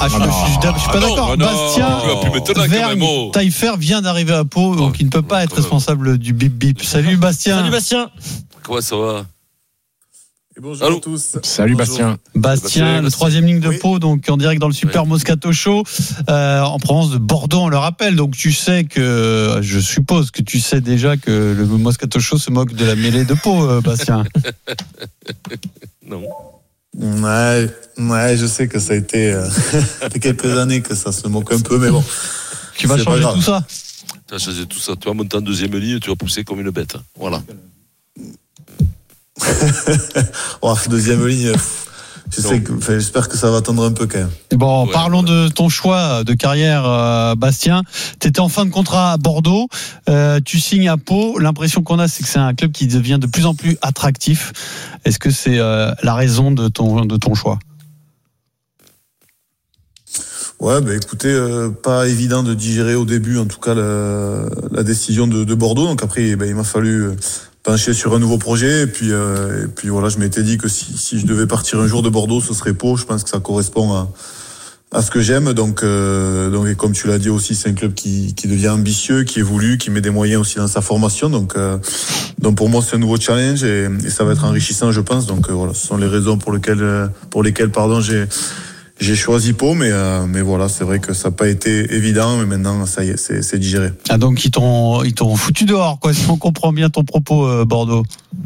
je suis pas d'accord. Bastien Taillefer vient d'arriver à Pau, donc il ne peut pas être responsable du bip bip. Salut Bastien. Salut Bastien. Comment ça va? Et bonjour à tous. Salut Bastien. Bastien, le troisième ligne de Pau, donc en direct dans le Super Moscato Show, en provenance de Bordeaux, on le rappelle. Donc tu sais que, je suppose que tu sais déjà que le Moscato Show se moque de la mêlée de Pau, Bastien. Non. Ouais, je sais que ça a été quelques années que ça se moque un peu, mais bon. Tu vas changer tout ça. Tu vas changer tout ça. Tu vas monter en deuxième ligne, tu vas pousser comme une bête. Voilà. Deuxième ligne, j'espère que ça va attendre un peu quand même. Bon, parlons de ton choix de carrière, Bastien. Tu étais en fin de contrat à Bordeaux, tu signes à Pau. L'impression qu'on a, c'est que c'est un club qui devient de plus en plus attractif. Est-ce que c'est la raison de ton choix? Ouais, écoutez, pas évident de digérer au début, en tout cas, la décision de Bordeaux. Donc après, il m'a fallu pencher sur un nouveau projet. Et puis voilà, je m'étais dit que si je devais partir un jour de Bordeaux, ce serait Pau. Je pense que ça correspond à ce que j'aime. Donc et comme tu l'as dit aussi, c'est un club qui devient ambitieux, qui évolue, qui met des moyens aussi dans sa formation. Donc pour moi, c'est un nouveau challenge et ça va être enrichissant, je pense. Donc voilà, ce sont les raisons pour lesquelles j'ai choisi Pau, mais voilà, c'est vrai que ça n'a pas été évident, mais maintenant, ça y est, c'est digéré. Ah, donc ils t'ont foutu dehors, quoi, si on comprend bien ton propos, Bordeaux.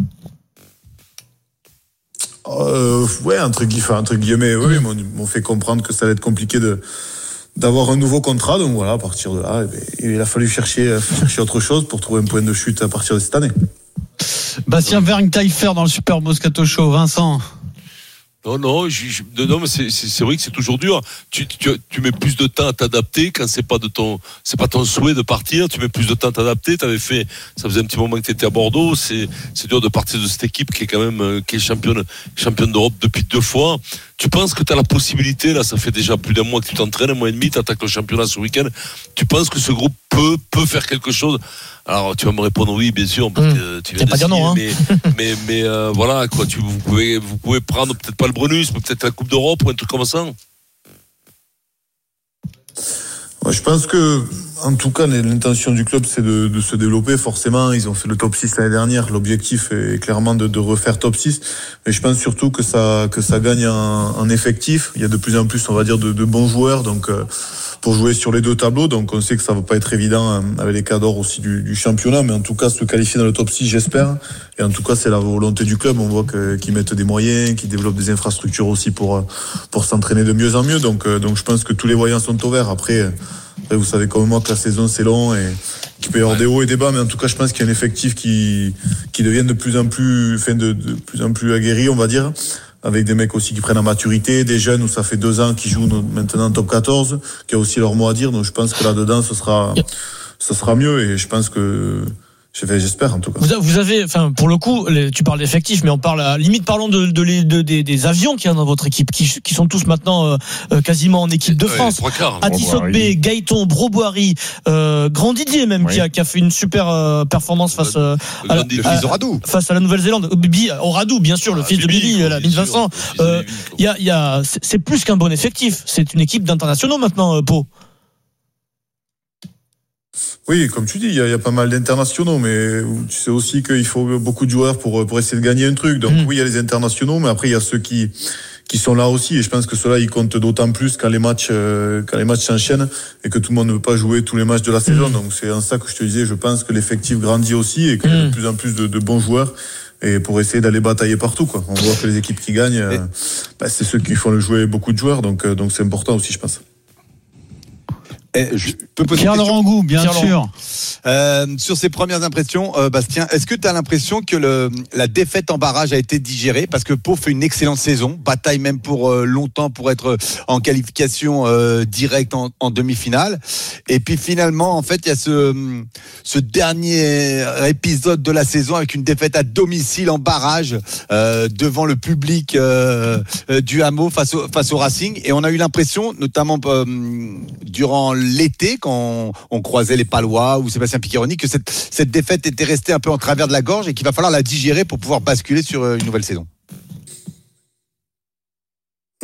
Ouais, entre guillemets, oui, m'ont fait comprendre que ça allait être compliqué d'avoir un nouveau contrat, donc voilà, à partir de là, il a fallu chercher autre chose pour trouver un point de chute à partir de cette année. Bastien Vergne-Taillefer dans le Super Moscato Show, Vincent. Non, mais c'est vrai que c'est toujours dur. Tu mets plus de temps à t'adapter quand c'est pas ton souhait de partir. Tu mets plus de temps à t'adapter. Ça faisait un petit moment que tu étais à Bordeaux. C'est dur de partir de cette équipe qui est quand même, qui est championne d'Europe depuis 2 fois. Tu penses que tu as la possibilité, là, ça fait déjà plus d'un mois que tu t'entraînes, 1 mois et demi, tu attaques le championnat ce week-end. Tu penses que ce groupe peut faire quelque chose? Alors, tu vas me répondre oui, bien sûr, parce que tu viens de signer, non, hein. mais voilà, quoi, vous pouvez prendre peut-être pas le Brennus, mais peut-être la Coupe d'Europe ou un truc comme ça. Ouais, je pense que, en tout cas, l'intention du club, c'est de se développer. Forcément, ils ont fait le top 6 l'année dernière. L'objectif est clairement de refaire top 6. Mais je pense surtout que ça gagne en effectif. Il y a de plus en plus, on va dire, de bons joueurs. Donc, pour jouer sur les 2 tableaux. Donc, on sait que ça va pas être évident avec les cadors aussi du championnat. Mais en tout cas, se qualifier dans le top 6, j'espère. Et en tout cas, c'est la volonté du club. On voit qu'ils mettent des moyens, qu'ils développent des infrastructures aussi pour s'entraîner de mieux en mieux. Donc, je pense que tous les voyants sont au vert. Après, vous savez comme moi que la saison c'est long et qu'il peut y avoir des hauts et des bas, mais en tout cas, je pense qu'il y a un effectif qui deviennent de plus en plus aguerris, on va dire, avec des mecs aussi qui prennent en maturité, des jeunes où ça fait 2 ans qui jouent maintenant top 14, qui a aussi leur mot à dire. Donc je pense que là-dedans, ce sera mieux et je pense que j'espère en tout cas. Vous avez, enfin, pour le coup, tu parles d'effectifs, mais on parle parlons des avions qu'il y a dans votre équipe, qui sont tous maintenant quasiment en équipe de France. Atisogbe, Gaëton, Broboiry, Grand Didier même, qui a fait une super performance face à la Nouvelle-Zélande. Oradou, bien sûr, le fils de Billy, Vincent. C'est plus qu'un bon effectif. C'est une équipe d'internationaux maintenant, Pau. Oui, comme tu dis, il y a pas mal d'internationaux, mais tu sais aussi qu'il faut beaucoup de joueurs pour essayer de gagner un truc. Donc oui, il y a les internationaux, mais après il y a ceux qui sont là aussi. Et je pense que ceux-là, ils comptent d'autant plus quand les matchs s'enchaînent et que tout le monde ne peut pas jouer tous les matchs de la saison. Donc c'est en ça que je te disais, je pense que l'effectif grandit aussi et qu'il y a de plus en plus de bons joueurs. Et pour essayer d'aller batailler partout, quoi. On voit que les équipes qui gagnent, c'est ceux qui font le jouer beaucoup de joueurs. Donc c'est important aussi, je pense. Je peux poser Pierre-Laurent Gou, bien sûr. Sur ses premières impressions, Bastien, est-ce que tu as l'impression que la défaite en barrage a été digérée? Parce que Pau fait une excellente saison, bataille même pour longtemps pour être en qualification directe en demi-finale. Et puis finalement, en fait, il y a ce dernier épisode de la saison avec une défaite à domicile en barrage devant le public du Hameau face au Racing. Et on a eu l'impression, notamment durant l'été, quand on croisait les Palois ou Sébastien Piccheroni, que cette défaite était restée un peu en travers de la gorge et qu'il va falloir la digérer pour pouvoir basculer sur une nouvelle saison.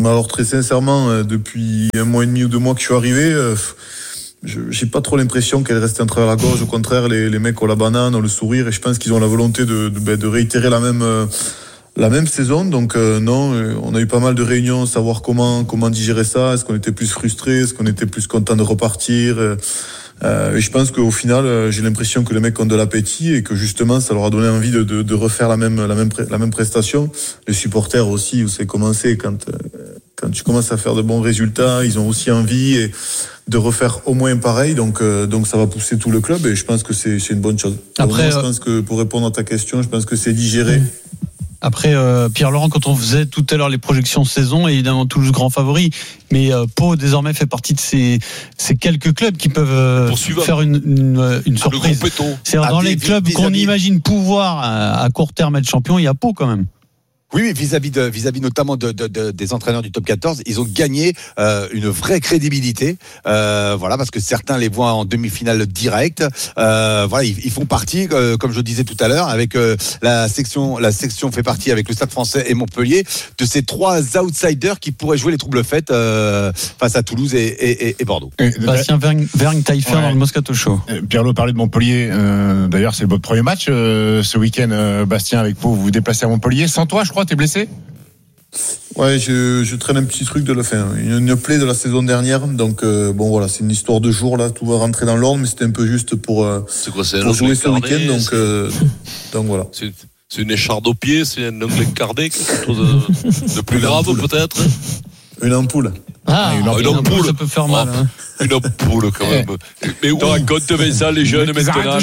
Alors très sincèrement, depuis 1 mois et demi ou 2 mois que je suis arrivé, j'ai pas trop l'impression qu'elle reste en travers la gorge. Au contraire, les mecs ont la banane, ont le sourire, et je pense qu'ils ont la volonté de réitérer la même saison. Donc non, on a eu pas mal de réunions, savoir comment digérer ça. Est-ce qu'on était plus frustré, est-ce qu'on était plus content de repartir. Et je pense qu'au final, j'ai l'impression que les mecs ont de l'appétit et que justement, ça leur a donné envie de refaire la même prestation. Les supporters aussi, où c'est commencé quand tu commences à faire de bons résultats, ils ont aussi envie de refaire au moins pareil. Donc ça va pousser tout le club et je pense que c'est une bonne chose. Après, je pense que pour répondre à ta question, je pense que c'est digéré. Après, Pierre-Laurent, quand on faisait tout à l'heure les projections saison, évidemment Toulouse grand favori, mais Pau désormais fait partie de ces quelques clubs qui peuvent faire une surprise. C'est-à-dire dans les clubs qu'on imagine pouvoir à court terme être champion, il y a Pau quand même. Oui, vis-à-vis notamment des entraîneurs du top 14, ils ont gagné une vraie crédibilité. Voilà, parce que certains les voient en demi-finale directe. Voilà, ils font partie, comme je disais tout à l'heure, avec la section fait partie avec le Stade Français et Montpellier, de ces 3 outsiders qui pourraient jouer les troubles fêtes face à Toulouse et Bordeaux. Bastien Vergne-Taillefer dans le Moscato Show. Pierre-Laurent parlait de Montpellier. D'ailleurs, c'est votre premier match ce week-end, Bastien, avec Pau. Vous vous déplacez à Montpellier. Sans toi, je crois. T'es blessé ? Ouais, je traîne un petit truc une plaie de la saison dernière. Donc bon voilà, c'est une histoire de jour là, tout va rentrer dans l'ordre, mais c'était un peu juste pour jouer ce week-end. Donc voilà. C'est une écharde au pied, c'est un ongle cardé, quelque chose de plus grave peut-être. Une ampoule. Une ampoule, ça peut faire mal. Une ampoule quand même. Mais où raconte ça les jeunes maintenant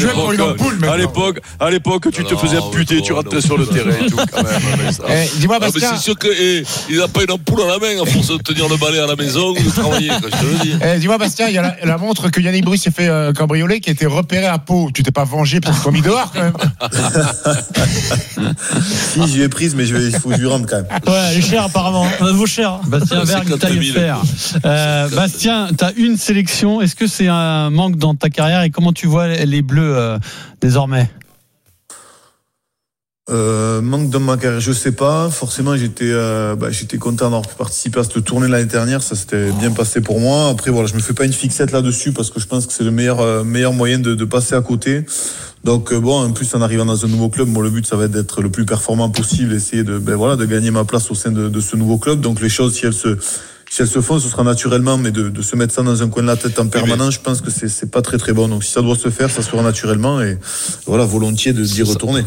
à l'époque tu te faisais amputer, tu rentrais sur le terrain et tout quand même. Dis-moi Bastien. Mais c'est sûr qu'il n'a pas une ampoule à la main à force de tenir le balai à la maison ou de travailler, je te le dis. Dis-moi Bastien, il y a la montre que Yannick Bruce s'est fait cambrioler qui a été repérée à Pau. Tu t'es pas vengé parce qu'ils t'ont mis dehors quand même? Si, je l'ai prise, mais il faut que je lui rende quand même. Ouais, elle est chère apparemment. Elle vaut cher. Bastien Vergne-Taillefer. Bastien, t'as une sélection. Est-ce que c'est un manque dans ta carrière et comment tu vois les Bleus désormais? Manque dans ma carrière, je sais pas. Forcément, j'étais content d'avoir pu participer à cette tournée l'année dernière. Ça s'était bien passé pour moi. Après, voilà, je me fais pas une fixette là-dessus parce que je pense que c'est le meilleur moyen de passer à côté. Donc bon, en plus en arrivant dans un nouveau club, le but ça va être d'être le plus performant possible, essayer de gagner ma place au sein de ce nouveau club. Donc les choses, si elles se font, ce sera naturellement, mais de se mettre ça dans un coin de la tête en permanence, je pense que c'est pas très très bon. Donc si ça doit se faire, ça se fera naturellement et voilà, volontiers d'y retourner.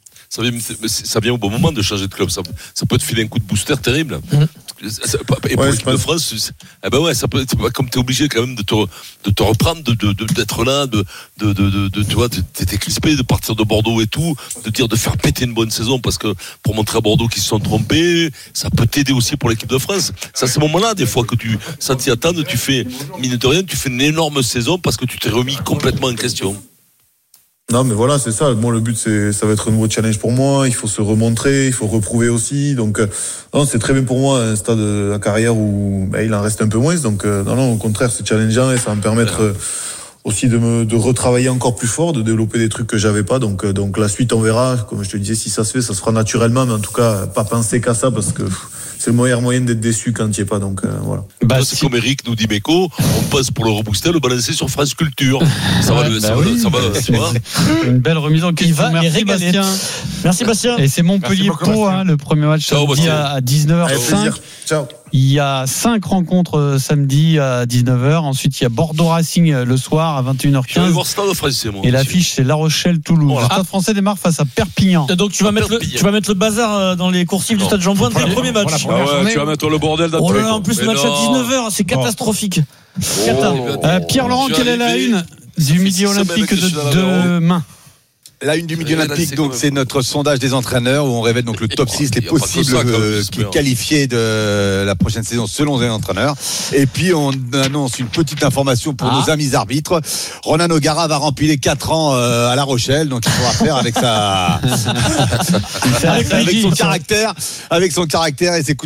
Ça vient au bon moment de changer de club. Ça peut te filer un coup de booster terrible. Et pour l'équipe de France, ça peut. Comme t'es obligé quand même de te reprendre, d'être là, tu vois, t'es crispé de partir de Bordeaux et tout, de faire péter une bonne saison parce que pour montrer à Bordeaux qu'ils se sont trompés, ça peut t'aider aussi pour l'équipe de France. Ça, ces moments-là, des fois que sans t'y attendre, tu fais mine de rien, tu fais une énorme saison parce que tu t'es remis complètement en question. Non, mais voilà, c'est ça. Bon, le but, ça va être un nouveau challenge pour moi. Il faut se remontrer, il faut reprouver aussi. Donc, non, c'est très bien pour moi, un stade de la carrière où il en reste un peu moins. Donc, non, au contraire, c'est challengeant et ça va me permettre aussi de retravailler encore plus fort, de développer des trucs que j'avais pas. Donc la suite, on verra. Comme je te disais, si ça se fait, ça se fera naturellement. Mais en tout cas, pas penser qu'à ça parce que c'est le meilleur moyen d'être déçu quand il n'y est pas. Donc voilà. C'est comme Eric nous dit Meko, on passe pour le rebooster, le balancer sur France Culture. Ça va, tu vois. Une belle remise en question. Merci Bastien. Merci Bastien. Et c'est Montpellier-Pau, le premier match samedi à 19h05. Ciao. Il y a 5 rencontres samedi à 19h. Ensuite, il y a Bordeaux-Racing le soir à 21h15. Je vais voir Stade Français, moi. Et l'affiche, c'est La Rochelle-Toulouse. Voilà. Le Stade Français démarre face à Perpignan. Donc, tu vas mettre le bazar dans les coursives du Stade Jean-Bouin dès le premier match. Tu vas mettre le bordel dans le en plus, le match à 19h, c'est catastrophique. Pierre-Laurent, quelle est la une du Midi Olympique de demain? La une du Midi Olympique, donc c'est notre sondage des entraîneurs où on révèle donc le top 6 les possibles qui qualifiés de la prochaine saison selon les entraîneurs. Et puis on annonce une petite information pour nos amis arbitres. Ronan O'Gara va remplir 4 ans à La Rochelle, donc il faudra faire avec son caractère et ses coups de sang.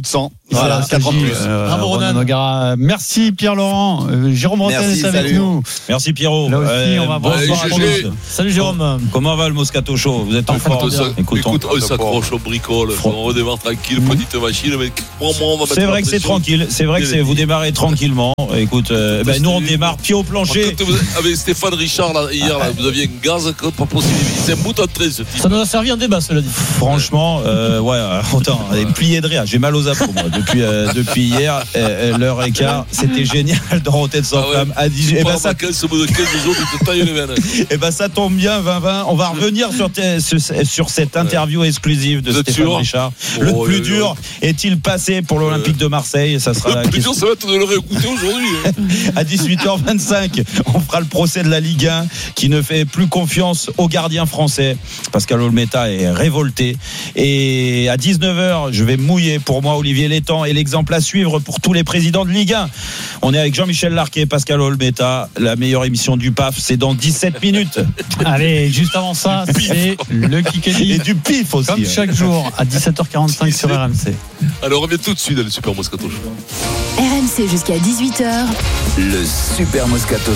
Voilà, 4 ans de plus. Bravo, Ronan. Nogara. Merci Pierre-Laurent. Jérôme Rotten est avec salut. nous. Merci Pierrot. Là aussi, on va voir. Salut Jérôme. Comment va le Moscato Show? Vous êtes en forme? Écoute, on s'accroche, on bricole, on redémarre tranquille, petite machine, mais c'est vrai que c'est tranquille. C'est vrai que vous démarrez tranquillement. Écoute, nous on démarre pied au plancher. Avec Stéphane Richard là, hier, là, vous aviez un gaz pas possible. C'est un bout entré ce type. Ça nous a servi un débat, cela dit. Franchement, autant plié de rire. J'ai mal aux abdos moi depuis hier. L'heure et quart, c'était génial dans Rotten sans flamme. Ça tombe bien, 20-20. On va revenir sur cette interview exclusive de Stéphane Richard. Le plus dur est-il passé pour l'Olympique de Marseille? Ça sera le plus dur, ça va être de le réécouter aujourd'hui. À 18h25, on fera le procès de la Ligue 1 qui ne fait plus confiance aux gardiens français. Pascal Olmeta est révolté. Et à 19h, je vais mouiller pour moi Olivier Létang et l'exemple à suivre pour tous les présidents de Ligue 1. On est avec Jean-Michel Larquet, Pascal Olmeta. La meilleure émission du PAF, c'est dans 17 minutes. Allez, juste avant ça, c'est le Kikadi. Et du pif aussi. Comme chaque jour, à 17h45 sur RMC. Alors, on revient tout de suite dans le Super Moscato Show. RMC jusqu'à 18h. Le Super Moscato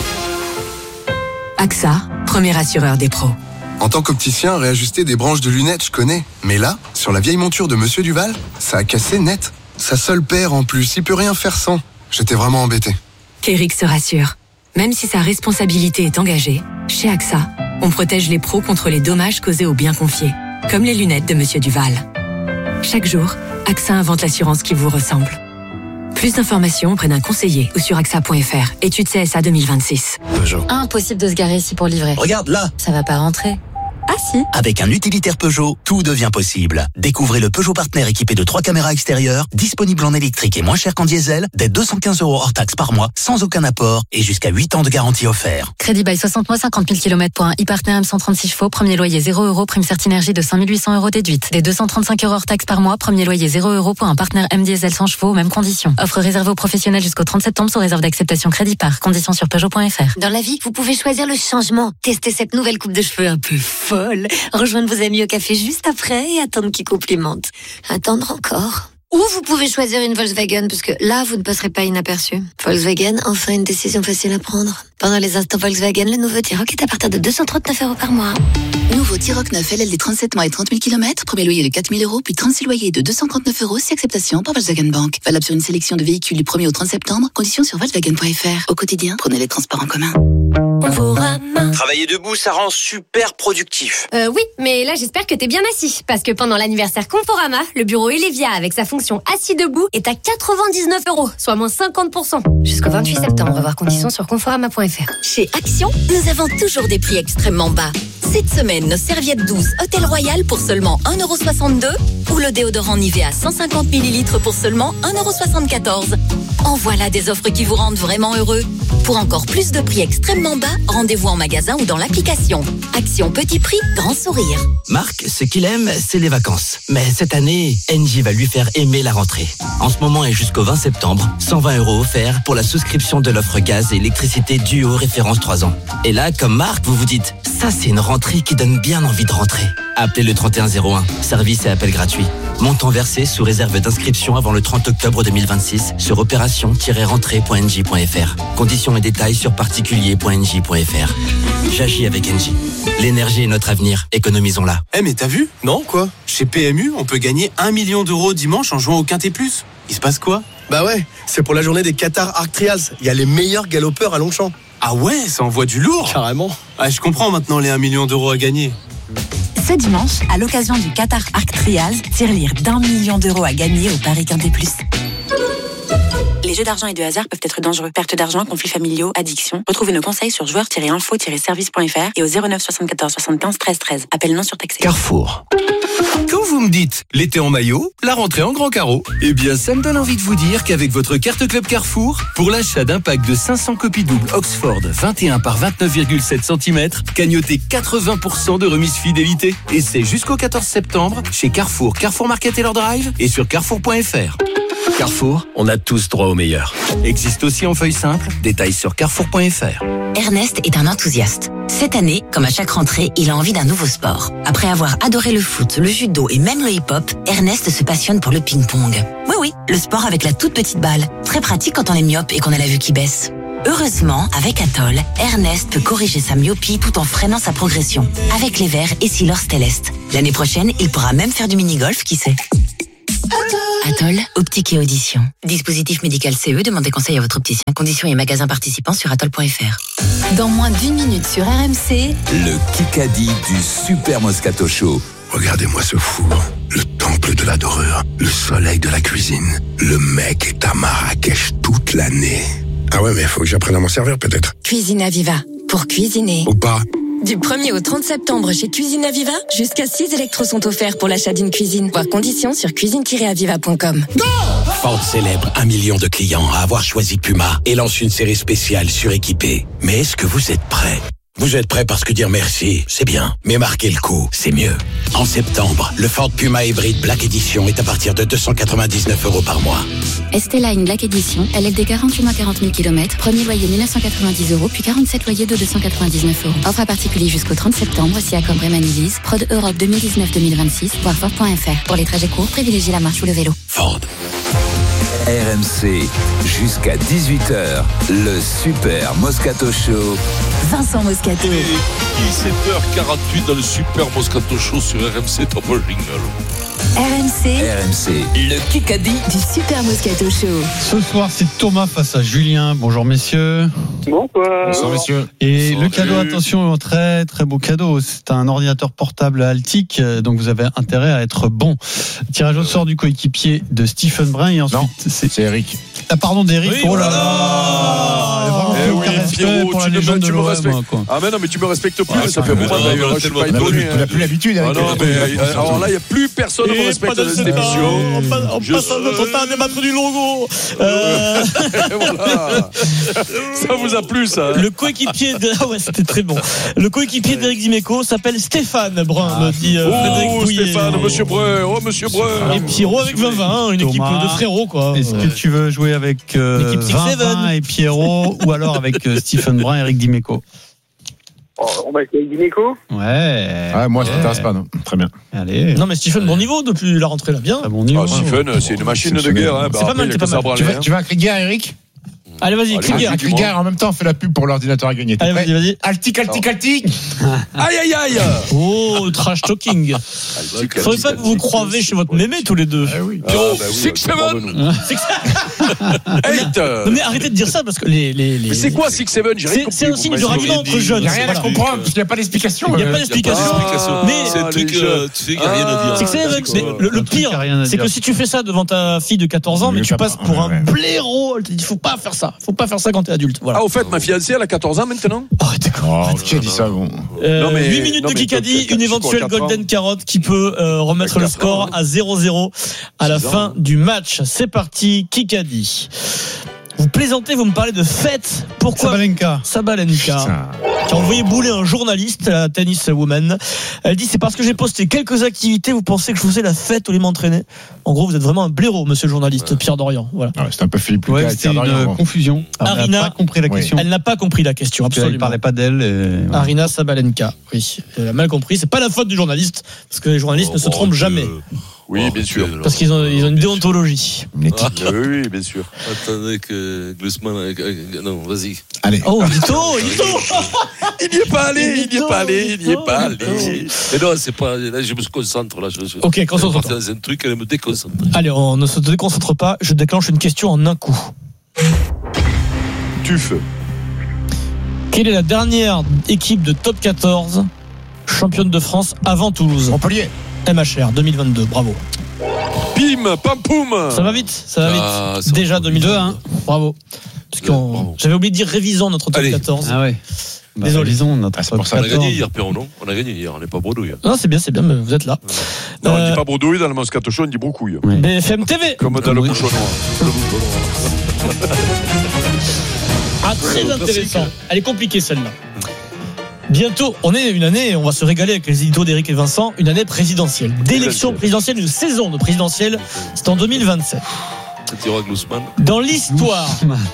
Show. AXA, premier assureur des pros. En tant qu'opticien, réajuster des branches de lunettes, je connais. Mais là, sur la vieille monture de Monsieur Duval, ça a cassé net. Sa seule paire en plus, il peut rien faire sans. J'étais vraiment embêté. Qu'Eric se rassure. Même si sa responsabilité est engagée, chez AXA, on protège les pros contre les dommages causés aux biens confiés. Comme les lunettes de Monsieur Duval. Chaque jour, AXA invente l'assurance qui vous ressemble. Plus d'informations auprès d'un conseiller ou sur AXA.fr. Étude CSA 2026. Peugeot. Impossible de se garer ici pour livrer. Regarde là. Ça va pas rentrer. Ah si. Avec un utilitaire Peugeot, tout devient possible. Découvrez le Peugeot Partner équipé de 3 caméras extérieures, disponible en électrique et moins cher qu'en diesel, dès 215 € hors taxe par mois, sans aucun apport et jusqu'à 8 ans de garantie offert. Crédit by 60 mois, 50 000 km pour un e-Partner M136 chevaux, premier loyer 0 €, prime Certinergie de 5 800 € déduite. Dès 235 € hors taxe par mois, premier loyer 0 € pour un Partner M diesel 100 chevaux, mêmes conditions. Offre réservée aux professionnels jusqu'au 30 septembre sous réserve d'acceptation crédit par. Conditions sur Peugeot.fr. Dans la vie, vous pouvez choisir le changement. Testez cette nouvelle coupe de cheveux un peu folle. Rejoindre vos amis au café juste après et attendre qu'ils complimentent. Attendre encore. Ou vous pouvez choisir une Volkswagen, parce que là, vous ne passerez pas inaperçu. Volkswagen, enfin une décision facile à prendre. Pendant les instants Volkswagen, le nouveau T-Roc est à partir de 239 € par mois. Nouveau T-Roc 9 LLD 37 mois et 30 000 km, premier loyer de 4 000 €, puis 36 loyers de 239 € si acceptation par Volkswagen Bank. Valable sur une sélection de véhicules du 1er au 30 septembre. Conditions sur Volkswagen.fr. Au quotidien, prenez les transports en commun. Travailler debout, ça rend super productif. Oui, mais là j'espère que t'es bien assis. Parce que pendant l'anniversaire Conforama, le bureau Elevia avec sa fonction assis debout est à 99 €, soit moins 50%. Jusqu'au 28 septembre, voir conditions sur conforama.fr. Chez Action, nous avons toujours des prix extrêmement bas. Cette semaine, nos serviettes douces Hôtel Royal pour seulement 1,62 € ou le déodorant Nivea 150 ml pour seulement 1,74 €. En voilà des offres qui vous rendent vraiment heureux. Pour encore plus de prix extrêmement bas, rendez-vous en magasin ou dans l'application. Action petit prix, grand sourire. Marc, ce qu'il aime, c'est les vacances. Mais cette année, Engie va lui faire aimer la rentrée. En ce moment et jusqu'au 20 septembre, 120 € offerts pour la souscription de l'offre gaz et électricité Duo référence 3 ans. Et là, comme Marc, vous vous dites, ça c'est une rentrée qui donne bien envie de rentrer. Appelez le 3101, service et appel gratuit. Montant versé sous réserve d'inscription avant le 30 octobre 2026 sur opération-rentrée.engie.fr. Conditions et détails sur particulier.engie.fr. J'agis avec Engie. L'énergie est notre avenir, économisons-la. Mais t'as vu? Non, quoi? Chez PMU, on peut gagner 1 million € dimanche en jouant au Quintet Plus. Il se passe quoi? Bah ouais, c'est pour la journée des Qatar Arc Trials. Il y a les meilleurs galopeurs à Longchamp. Ah ouais, ça envoie du lourd. Carrément. Ah, je comprends maintenant les 1 million € à gagner. Ce dimanche, à l'occasion du Qatar Arc Trials, tirelire d'1 million € à gagner au Paris Quintet Plus. Les jeux d'argent et de hasard peuvent être dangereux. Perte d'argent, conflits familiaux, addiction. Retrouvez nos conseils sur joueurs-info-service.fr et au 09 74 75 13 13. Appel non surtaxé. Carrefour. Quand vous me dites l'été en maillot, la rentrée en grand carreau, eh bien ça me donne envie de vous dire qu'avec votre carte Club Carrefour, pour l'achat d'un pack de 500 copies doubles Oxford 21 par 29,7 cm, cagnotez 80% de remise fidélité. Et c'est jusqu'au 14 septembre chez Carrefour, Carrefour Market et leur drive et sur carrefour.fr. Carrefour, on a tous droit au meilleur. Existe aussi en feuille simple, détails sur carrefour.fr. Ernest est un enthousiaste. Cette année, comme à chaque rentrée, il a envie d'un nouveau sport. Après avoir adoré le foot, le judo et même le hip-hop, Ernest se passionne pour le ping-pong. Oui, le sport avec la toute petite balle. Très pratique quand on est myope et qu'on a la vue qui baisse. Heureusement, avec Atoll, Ernest peut corriger sa myopie tout en freinant sa progression. Avec les verres et Silor Stellest. L'année prochaine, il pourra même faire du mini-golf, qui sait. Atoll, optique et audition. Dispositif médical CE, demandez conseil à votre opticien. Conditions et magasins participants sur atoll.fr. Dans moins d'1 minute sur RMC, le Kikadi du Super Moscato Show. Regardez-moi ce four, le temple de la dorure, le soleil de la cuisine. Le mec est à Marrakech toute l'année. Ah ouais, mais faut que j'apprenne à m'en servir peut-être. Cuisine Aviva, pour cuisiner. Ou pas. Du 1er au 30 septembre chez Cuisine Aviva, jusqu'à 6 électros sont offerts pour l'achat d'une cuisine. Voir conditions sur cuisine-aviva.com. Ford célèbre 1 million de clients à avoir choisi Puma et lance une série spéciale suréquipée. Mais est-ce que vous êtes prêts ? Vous êtes prêts parce que dire merci, c'est bien, mais marquer le coup, c'est mieux. En septembre, le Ford Puma Hybrid Black Edition est à partir de 299 € par mois. Esteline Black Edition, LLD 48 mois 40 000 km, premier loyer 1990 €, puis 47 loyers de 299 €. Offre à particulier jusqu'au 30 septembre, si accord Bremen Lease, Prod Europe 2019-2026, voir Ford.fr. Pour les trajets courts, privilégiez la marche ou le vélo. Ford. RMC, jusqu'à 18h, le Super Moscato Show. Vincent Moscato. 17h48 dans le Super Moscato Show sur RMC Top Jingle. RMC, le Kikadi du Super Moscato Show. Ce soir, c'est Thomas face à Julien. Bonjour messieurs. Bonsoir messieurs. Et Bonsoir, le cadeau, salut. attention, très très beau cadeau. C'est un ordinateur portable Altic, donc vous avez intérêt à être bon. Tirage au sort du coéquipier de Stephen Brun et ensuite Non, c'est Eric. Ah pardon d'Eric. Oui, oh là voilà. là. Vraiment, Eh aucun oui, respect Pierrot, pour la tu me- légende tu de me l'OM, respectes. quoi. Ah mais non, mais tu me respectes plus, Ouais, ça fait un mais moment non, d'ailleurs, mais je suis pas On étonné. n'a plus l'habitude. Ah Eric. non, mais alors là, il n'y a plus personne qui me Et respecte pas dans de cette ce temps, émission. on passe notre temps à débattre du logo. Voilà. Ça vous a plu, ça? Le coéquipier de... Ah ouais, c'était très bon. Le coéquipier d'Éric Dimeco s'appelle Stéphane Brun, me dit Frédéric Oh, Pouillet. Stéphane, monsieur Brun, oh, monsieur Brun. Et Pierrot avec 20-20, une équipe Thomas, de frérots, quoi. Est-ce que tu veux jouer avec L'équipe Six Seven. 20 et Pierrot ou alors avec Stephen Brun et Eric Dimeco? On va essayer Dimeco. Ouais. Ah, moi, ça t'intéresse pas, non. Très bien. Allez. Non, mais Stephen, bon niveau depuis la rentrée, là, bien. Très bon niveau. Ah, Stephen, c'est une machine de guerre. Hein. C'est pas mal, c'est pas mal. Tu veux un cri de guerre, Eric? Allez, vas-y, Allez, Krieger. Un cri de guerre en même temps, on fait la pub pour l'ordinateur à gagner. T'es Allez, prêt? vas-y. Altic, Altic, Altic. Aïe, aïe, aïe. Oh, trash talking. Faudrait pas que vous croivez chez votre mémé tous les deux. Pierrot, 6-7. 8. Non, mais arrêtez de dire ça parce que les. Mais c'est quoi 6-7? J'ai rien compris. C'est un signe de ralliement entre jeunes. Il n'y a rien à Voilà. comprendre, parce qu'il n'y a pas d'explication. Il n'y a pas d'explication. Mais Mais c'est un truc, tu sais, il n'y a rien à dire. c'est que c'est- mais le truc pire, qui a rien à c'est dire. que si tu fais ça devant ta fille de 14 ans, mais tu passes pour un blaireau, elle te dit faut pas faire ça. Faut pas faire ça quand t'es adulte. Voilà. Ah, au fait, ma fiancée, elle a 14 ans maintenant? Arrêtez quoi. Oh, qui a dit ça, bon. Non, mais- 8 minutes non, de mais Kikadi, toi, une éventuelle tu crois Golden Carotte qui peut remettre le 4 score ans, à 0-0 à la 6 ans. fin du match. C'est parti, Kikadi. Vous plaisantez, vous me parlez de fête. Pourquoi Sabalenka. Sabalenka, qui a envoyé bouler un journaliste, la tennis woman. Elle dit c'est parce que j'ai posté quelques activités, vous pensez que je faisais la fête au lieu de m'entraîner. En gros, vous êtes vraiment un blaireau, monsieur le journaliste, Pierre Dorian. Voilà. Ah ouais, c'est un peu Philippe Ouais, Lucas. c'était une confusion. Elle Arina- n'a pas compris la question. Elle n'a pas compris la question, Elle ne absolument. parlait pas d'elle. et voilà. Arina Sabalenka, oui. Elle a mal compris. C'est pas la faute du journaliste, parce que les journalistes ne se trompent jamais. Oui, bien sûr. Parce qu'ils ont une déontologie. Oui, bien sûr. Attendez que Glusman. Non, vas-y. Allez. Oh, Lito, Lito. Il n'y est pas allé, il n'y est pas allé, il n'y est pas allé. Mais non, c'est pas. Là, je me concentre. Là, Ok, concentre-toi. Je suis dans un truc, elle me déconcentre. Allez, on ne se déconcentre pas. Je déclenche une question en un coup. Tuf. Quelle est la dernière équipe de top 14 championne de France avant Toulouse? Montpellier. MHR 2022, bravo. Pim, pam, poum. Ça va vite, ça va vite. Ah, ça Déjà va. 2002-1, bravo. Parce Bravo. j'avais oublié de dire révisons notre top Allez. 14. Ah ouais. Bah, Désolé. Disons, notre c'est pour ça. On a 14. gagné hier, Pierrot, non? On a gagné hier, on n'est pas bredouille. Non, c'est bien, mais vous êtes là. Non, on ne dit pas bredouille dans le Moscato Show, on dit broucouille. Ouais. BFM TV. Comme dans le Oui. bouchon noir. Ah, très intéressant. Elle est compliquée celle-là. Bientôt, on est une année, on va se régaler avec les éditos d'Éric et Vincent, une année présidentielle. D'élection présidentielle, une saison de présidentielle, c'est en 2027. Santira Glusman. Dans l'histoire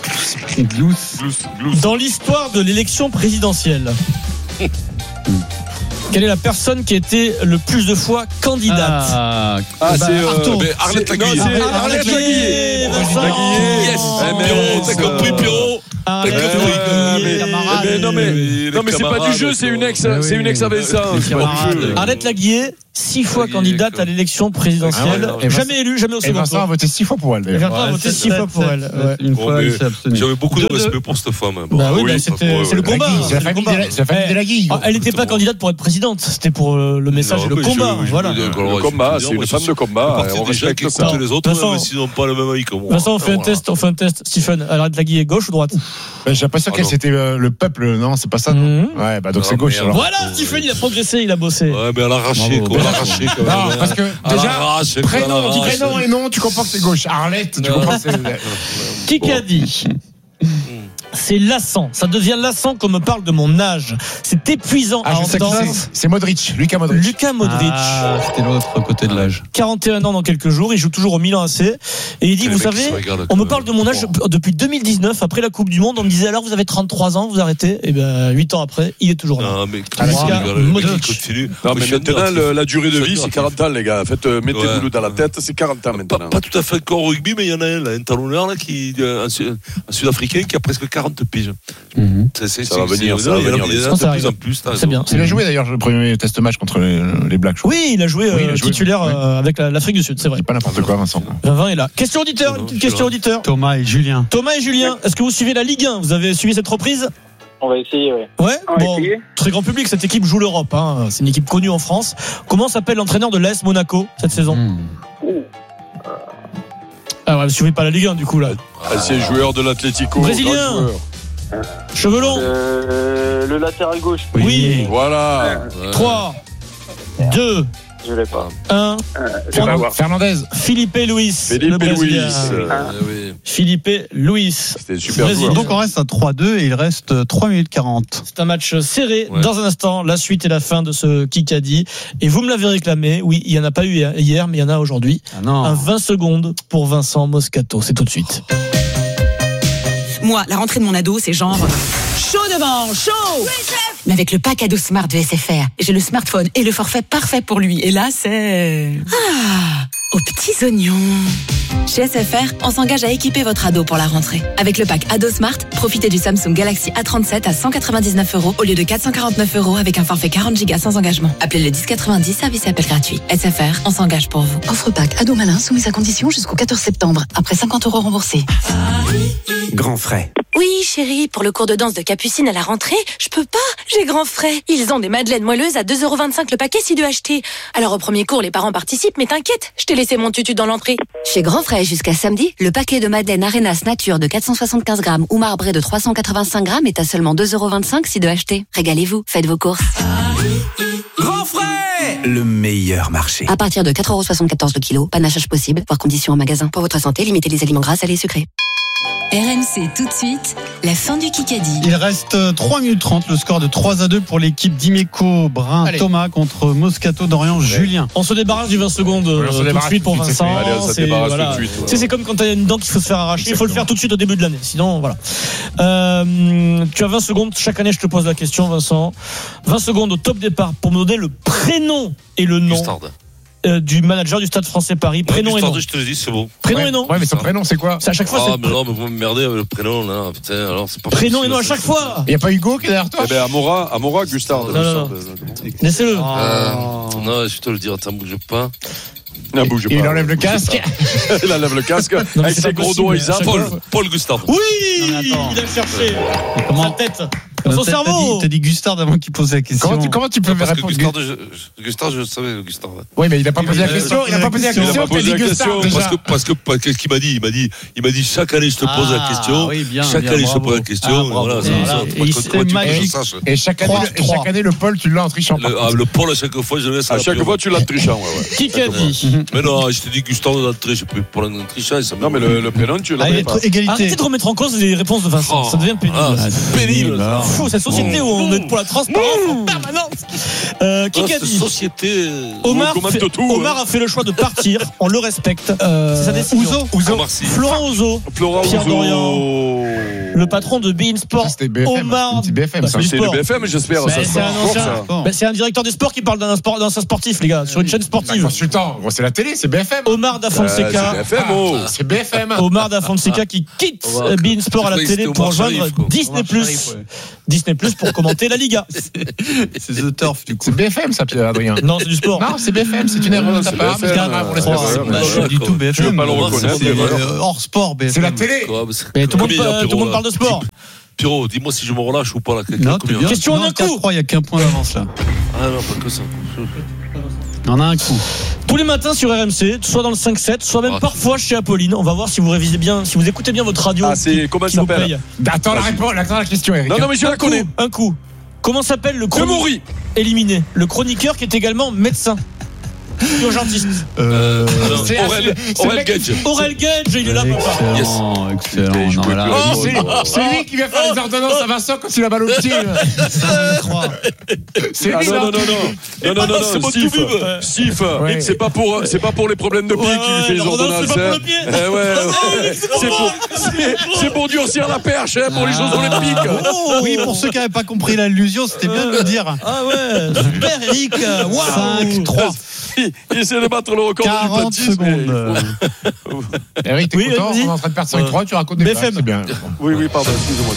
de l'élection présidentielle, quelle est la personne qui a été le plus de fois candidate? C'est Arlette Laguille. Arlette Laguille. Yes. Pierrot, t'as compris, Pierrot. Non mais c'est pas du jeu, c'est une ex à Vincent. Arlette Laguille, 6 fois candidate à l'élection présidentielle, jamais élue, jamais au second tour. Vincent a voté 6 fois pour elle. Vincent a voté 6 fois pour elle. Une fois, elle s'est abstenue. J'avais beaucoup de respect pour cette femme. C'est le combat. C'est la famille de Laguille. Elle n'était pas candidate pour être présidente, c'était pour le message et le combat. Voilà. Le combat, c'est une femme de combat. On respecte les autres, mais s'ils n'ont pas le même avis que moi. Vincent, on fait un test. Stephen, Arlette Laguille est gauche ou droite? J'ai pas sûr qu'elle c'était le peuple, non, c'est pas ça. Ouais, bah donc c'est gauche. Voilà, Stephen, il a progressé, il a bossé. Ouais, mais elle a arraché, quoi. Non, parce que déjà, prénom et nom, tu comprends que c'est gauche. Arlette, tu comprends que c'est. Qui a dit? C'est lassant, ça devient lassant qu'on me parle de mon âge. C'est épuisant à entendre. C'est Modric, Luka Modric. C'était l'autre côté de l'âge. 41 ans dans quelques jours, il joue toujours au Milan AC. Et il dit, vous savez, on me parle de mon âge depuis 2019, après la Coupe du Monde, on me disait alors vous avez 33 ans, vous arrêtez. Et bien 8 ans après, il est toujours là. Non mais Modric continue. Non mais maintenant la durée de vie c'est 40 ans les gars. Mettez-vous dans la tête, c'est 40 ans maintenant. Pas tout à fait encore au rugby, mais il y en a un talonneur là qui un Sud-Africain qui a presque 40 piges. Ça va venir, ça va venir. Il y en a de plus en plus. C'est bien. Il a joué d'ailleurs le premier test match contre les Blacks. Oui, il a joué titulaire avec l'Afrique du Sud, c'est vrai. C'est pas n'importe quoi, Vincent. Vincent est là. Question auditeur, une petite question auditeur. Thomas et Julien, est-ce que vous suivez la Ligue 1? Vous avez suivi cette reprise? On va essayer, ouais. Ouais, bon, très grand public, cette équipe joue l'Europe, hein. C'est une équipe connue en France. Comment s'appelle l'entraîneur de l'AS Monaco cette saison? Ah ouais, vous suivez pas la Ligue 1 du coup là. Ancien joueur de l'Atlético. Brésilien. Cheveux longs. Le latéral gauche. Oui. Voilà. 3, 2, je l'ai pas. 1. Fernandez. Philippe Luis. Philippe Luis. C'était super joueur. Donc on reste à 3-2 et il reste 3 minutes 40. C'est un match serré. Dans un instant, la suite et la fin de ce Kikadi. Et vous me l'avez réclamé. Oui, il n'y en a pas eu hier, mais il y en a aujourd'hui. Un 20 secondes pour Vincent Moscato. C'est tout de suite. Moi, la rentrée de mon ado, c'est genre chaud devant, chaud. Mais avec le pack ado Smart de SFR, j'ai le smartphone et le forfait parfait pour lui. Et là, c'est aux petits oignons. Chez SFR, on s'engage à équiper votre ado pour la rentrée. Avec le pack ado Smart, profitez du Samsung Galaxy A37 à 199 € au lieu de 449 € avec un forfait 40 Go sans engagement. Appelez le 1090, service et appel gratuit. SFR, on s'engage pour vous. Offre pack ado malin soumise à condition jusqu'au 14 septembre. Après 50 € remboursés. Grand frais. Oui, chérie, pour le cours de danse de Capucine à la rentrée, je peux pas, j'ai grand frais. Ils ont des madeleines moelleuses à 2,25 € le paquet si deux achetés. Alors au premier cours, les parents participent, mais t'inquiète, je t'ai laissé mon tutu dans l'entrée. Chez Grand Frais, jusqu'à samedi, le paquet de madeleine Arenas Nature de 475 grammes ou marbré de 385 grammes est à seulement 2,25 € si deux achetés. Régalez-vous, faites vos courses. Grand frais, le meilleur marché. À partir de 4,74 € le kilo, panachage possible, voire conditions en magasin. Pour votre santé, limitez les aliments gras, salés et sucrés. RMC tout de suite, la fin du Kikadi. Il reste 3 minutes 30, le score de 3-2 pour l'équipe d'Imeco Brun. Allez. Thomas contre Moscato d'Orient Julien. On se débarrasse du 20 secondes tout de suite pour Vincent. Allez, on se débarrasse tout de suite. Tu sais, c'est comme quand t'as une dent qu'il faut se faire arracher. Il faut le faire tout de suite au début de l'année. Sinon, voilà. Tu as 20 secondes. Chaque année, je te pose la question, Vincent. 20 secondes au top départ pour me donner le prénom et le nom. Du manager du Stade Français Paris, prénom et nom. Je te le dis, c'est bon. Prénom et nom. Ouais, mais son prénom, c'est quoi? C'est à chaque fois. Ah, mais non, mais vous me merdez avec le prénom, là. Putain, alors c'est pas prénom et nom à chaque fois. Il n'y a pas Hugo qui est derrière toi? Eh ben, Amora, Gustave. Non. Laissez-le. Non, je te le dis, attends, bouge pas. Ne bouge pas. Il enlève le casque. Il enlève le casque. Avec ses gros doigts, il zappe. Paul Gustave. Oui, il a cherché. Comment sa tête? Son cerveau. T'as dit Gustave avant qu'il pose la question. Comment tu peux me répondre? Gustave, je savais, Gustave. Oui, mais il n'a pas posé la question. Il n'a pas posé la question. T'as dit Gustave. Parce que qu'est-ce qu'il m'a dit? Il m'a dit chaque année je te pose la question. Chaque année je te pose la question. Voilà, et chaque année le Paul tu l'as en trichant. Le Paul à chaque fois je le laisse. À chaque fois tu l'as trichant. Qui a dit? Mais non, je te dis Gustave d'entrée, je peux pour un trichant. Non, mais le prénom tu l'as pas. Arrêtez de remettre en cause les réponses de Vincent. Ça devient pénible. Pénible. fou, cette société où on est pour la transparence en permanence. Qui a dit société. Omar a fait le choix de partir. On le respecte. C'est sa décision. Florent Ozo. Pierre Dorian. Le patron de beIN Sport. C'était BFM. Omar. C'est BFM. C'est le BFM, j'espère. C'est un directeur des sports qui parle d'un sportif, les gars, sur une chaîne sportive. Consultant. C'est la télé, c'est BFM. Omar Da Fonseca. C'est BFM. Omar Da Fonseca qui quitte beIN Sport à la télé pour rejoindre Disney+. Disney+ pour commenter la Liga. C'est The Turf, du coup. C'est BFM, ça, Adrien. Non, c'est du sport. Non, c'est BFM, c'est une erreur de ta part. C'est pas du tout BFM. Je veux pas le reconnaître. C'est hors sport, BFM. C'est la télé. Mais tout le monde parle de sport. Pierrot, dis-moi si je me relâche ou pas là. Non, question en un coup. Il n'y a qu'un point d'avance là. Ah non, pas que ça. Il y en a un coup. Tous les matins sur RMC, soit dans le 5-7, soit même parfois chez Apolline. On va voir si vous révisez bien, si vous écoutez bien votre radio. Ah, c'est comment elle s'appelle? Attends la réponse, attends la question, Eric. Non, mais je la connais. Un coup. Comment s'appelle le chroniqueur éliminé? Le chroniqueur qui est également médecin. Urgentiste. Aurel Gage. Aurel Gage, il est là, papa. Excellent. C'est lui qui vient faire les ordonnances à Vincent quand il a mal au pied. C'est lui. Non, Sif. C'est pas pour les problèmes de pied qu'il lui fait les ordonnances. C'est pour durcir la perche pour les Jeux Olympiques. Oui, pour ceux qui n'avaient pas compris l'allusion, c'était bien de le dire. Ah ouais, super Eric. 5-3. Il essaie de battre le record du 40 secondes. Eric, t'es content? On est en train de perdre 5-3, tu racontes des blagues, c'est bien. Oui, pardon, excusez-moi.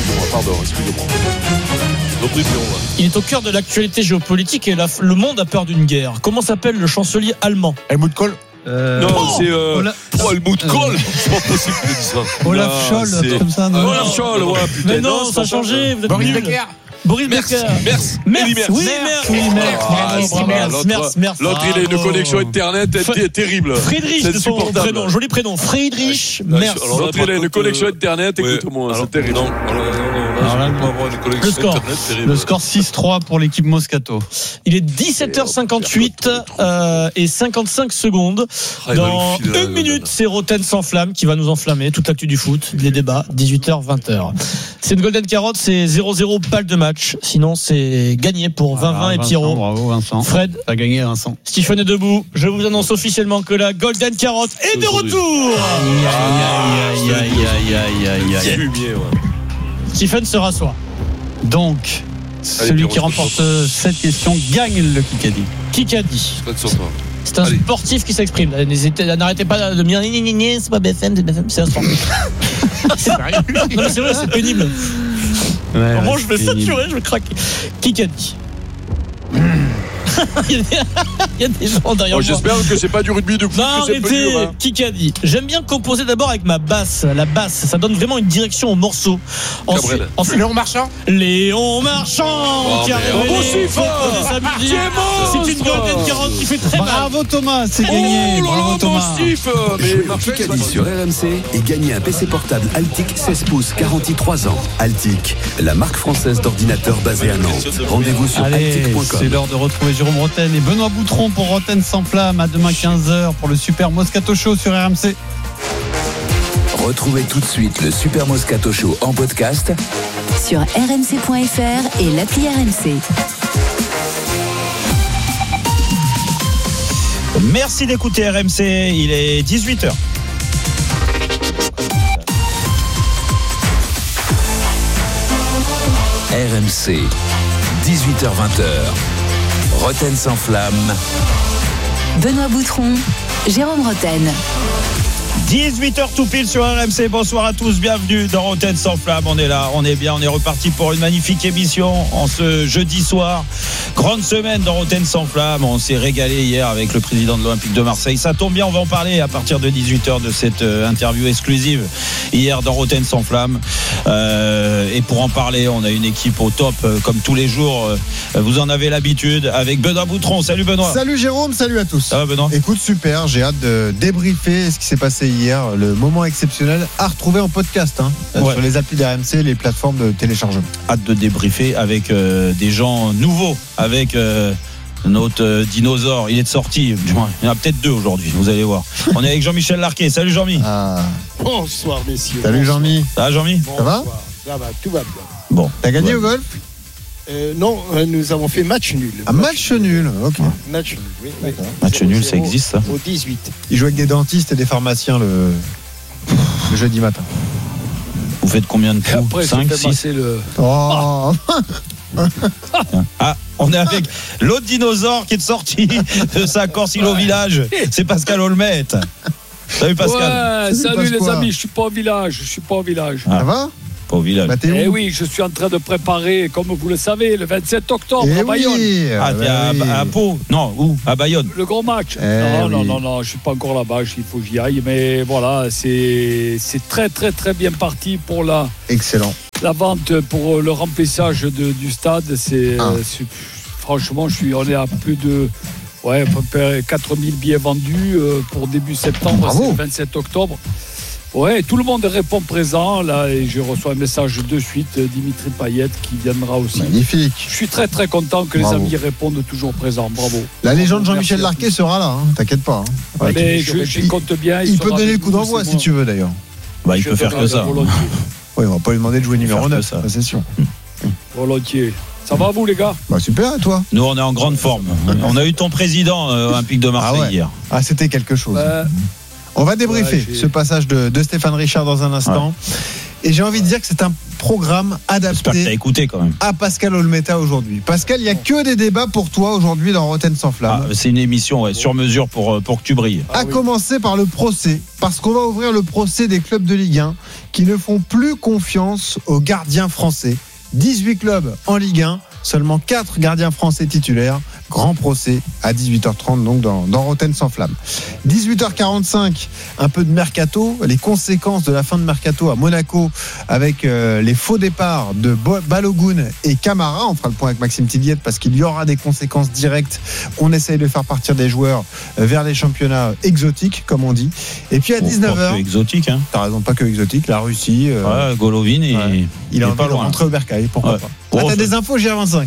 Il est au cœur de l'actualité géopolitique et le monde a peur d'une guerre. Comment s'appelle le chancelier allemand? Helmut Kohl. Non, c'est Helmut Kohl. C'est pas possible de dire ça. Olaf Scholz, comme ça. Olaf Scholz, ouais, putain. Mais non, ça a changé. Vous êtes Boris nuls. Becker. Boris Becker. Merz. L'autre, il a une connexion internet terrible. Friedrich, de son prénom, joli prénom. Friedrich Merz. L'autre, il a une connexion internet, écoute-moi, c'est terrible. Le score 6-3 pour l'équipe Moscato. Il est 17h58 et 55 secondes. Dans une minute, c'est Roten sans flamme qui va nous enflammer. Toute l'actu du foot, les débats, 18h-20h. C'est une Golden Carotte, c'est 0-0 balle de match. Sinon, c'est gagné pour 20-20 et Pierrot. Bravo Vincent. Fred. T'as gagné Vincent. Stephen est debout. Je vous annonce officiellement que la Golden Carotte est de retour. Stephen se rassoit. Donc, celui qui remporte cette question gagne le Kikadi. Kikadi. C'est un sportif qui s'exprime. N'arrêtez pas de me dire c'est pas BFM, c'est un sportif. Non, mais c'est vrai, c'est pénible. Moi, je vais saturer, je vais craquer. Kikadi. Il y a des gens derrière moi. J'espère que c'est pas du rugby de foot. Non, arrêtez. Kikadi. J'aime bien composer d'abord avec ma basse. La basse, ça donne vraiment une direction au morceau. Ensuite, Léon Marchand. Léon Marchand qui a révélé sa musique. C'est une Golden Carotte qui fait très mal. Bravo Thomas, c'est gagné. Bravo Thomas. Kikadi sur RMC et gagnez un PC portable Altic 16 pouces, garantie 3 ans. Altic, la marque française d'ordinateurs basée à Nantes. Rendez-vous sur altic.com. C'est l'heure de retrouver Jérôme Roten et Benoît Boutron pour Roten sans flamme. À demain 15h pour le Super Moscato Show sur RMC. Retrouvez tout de suite le Super Moscato Show en podcast sur rmc.fr et l'appli RMC. Merci d'écouter RMC, il est 18h. RMC, 18h-20h. Roten sans flamme. Benoît Boutron, Jérôme Roten. 18h tout pile sur RMC. Bonsoir à tous, bienvenue dans Roten sans flamme. On est là, on est bien, on est reparti pour une magnifique émission en ce jeudi soir. Grande semaine dans Roten sans flamme. On s'est régalé hier avec le président de l'Olympique de Marseille. Ça tombe bien, on va en parler à partir de 18h de cette interview exclusive hier dans Roten sans flamme. Et pour en parler, on a une équipe au top comme tous les jours. Vous en avez l'habitude avec Benoît Boutron. Salut Benoît. Salut Jérôme, salut à tous. Ça va Benoît? Écoute, super, j'ai hâte de débriefer ce qui s'est passé hier, le moment exceptionnel à retrouver en podcast sur les applis d'RMC, les plateformes de téléchargement. Hâte de débriefer avec des gens nouveaux, avec notre dinosaure. Il est de sortie, il y en a peut-être deux aujourd'hui, vous allez voir. On est avec Jean-Michel Larquet. Salut Jean-Mi. Ah. Bonsoir messieurs. Salut Jean-Mi. Ça va Jean-Mi? Ça va? Ça va, tout va bien. Bon. T'as gagné au golf? Non, nous avons fait match nul. Un match nul, ok. Match nul, oui. Match nul, ça existe, ça. Au 18. Il joue avec des dentistes et des pharmaciens le jeudi matin. Vous faites combien de coups? 5, 6 Oh. Ah, on est avec l'autre dinosaure qui est sorti de sa Corse île au village. C'est Pascal Olmet. Salut Pascal. Ouais, salut les amis, je suis pas au village. Ça va? Pas au village. Eh oui, je suis en train de préparer, comme vous le savez, le 27 octobre à Bayonne. Ah, t'es à Pau? Non, où? À Bayonne. Le gros match. Non, je suis pas encore là-bas, il faut que j'y aille. Mais voilà, c'est très, très, très bien parti pour Excellent. La vente, pour le remplissage du stade. Franchement, on est à plus de à peu près 4000 billets vendus pour début septembre. Bravo. C'est le 27 octobre. Ouais, tout le monde répond présent là et je reçois un message de suite, Dimitri Payet qui viendra aussi. Magnifique. Je suis très très content que les amis répondent toujours présents. Bravo. La légende Jean-Michel Larquet sera là, hein. T'inquiète pas. Hein. Ouais, mais je compte bien. Il peut donner le coup d'envoi si tu veux d'ailleurs. Bah, il peut faire que ça. Oui, on va pas lui demander de jouer numéro 9, ça c'est sûr. Volontiers. Ça va vous les gars? Bah super, et toi? Nous on est en grande forme. On a eu ton président olympique de Marseille hier. Ah, c'était quelque chose. On va débriefer ce passage de Stéphane Richard dans un instant. Ouais. Et j'ai envie de dire que c'est un programme adapté écouté quand même. À Pascal Olmeta aujourd'hui. Pascal, il n'y a que des débats pour toi aujourd'hui dans Rotten sans flamme. C'est une émission sur mesure pour que tu brilles. À commencer par le procès, parce qu'on va ouvrir le procès des clubs de Ligue 1 qui ne font plus confiance aux gardiens français. 18 clubs en Ligue 1, seulement 4 gardiens français titulaires. Grand procès à 18h30 donc dans Rotten sans flamme. 18h45, un peu de mercato, les conséquences de la fin de mercato à Monaco avec les faux départs de Balogun et Camara. On fera le point avec Maxime Tilliette parce qu'il y aura des conséquences directes. On essaye de faire partir des joueurs vers les championnats exotiques comme on dit. Et puis à 19h, pas que exotique, hein. T'as raison, pas que exotique, la Russie. Golovin il est pas loin. Entre Bercail, pourquoi pas. T'as des infos GR25?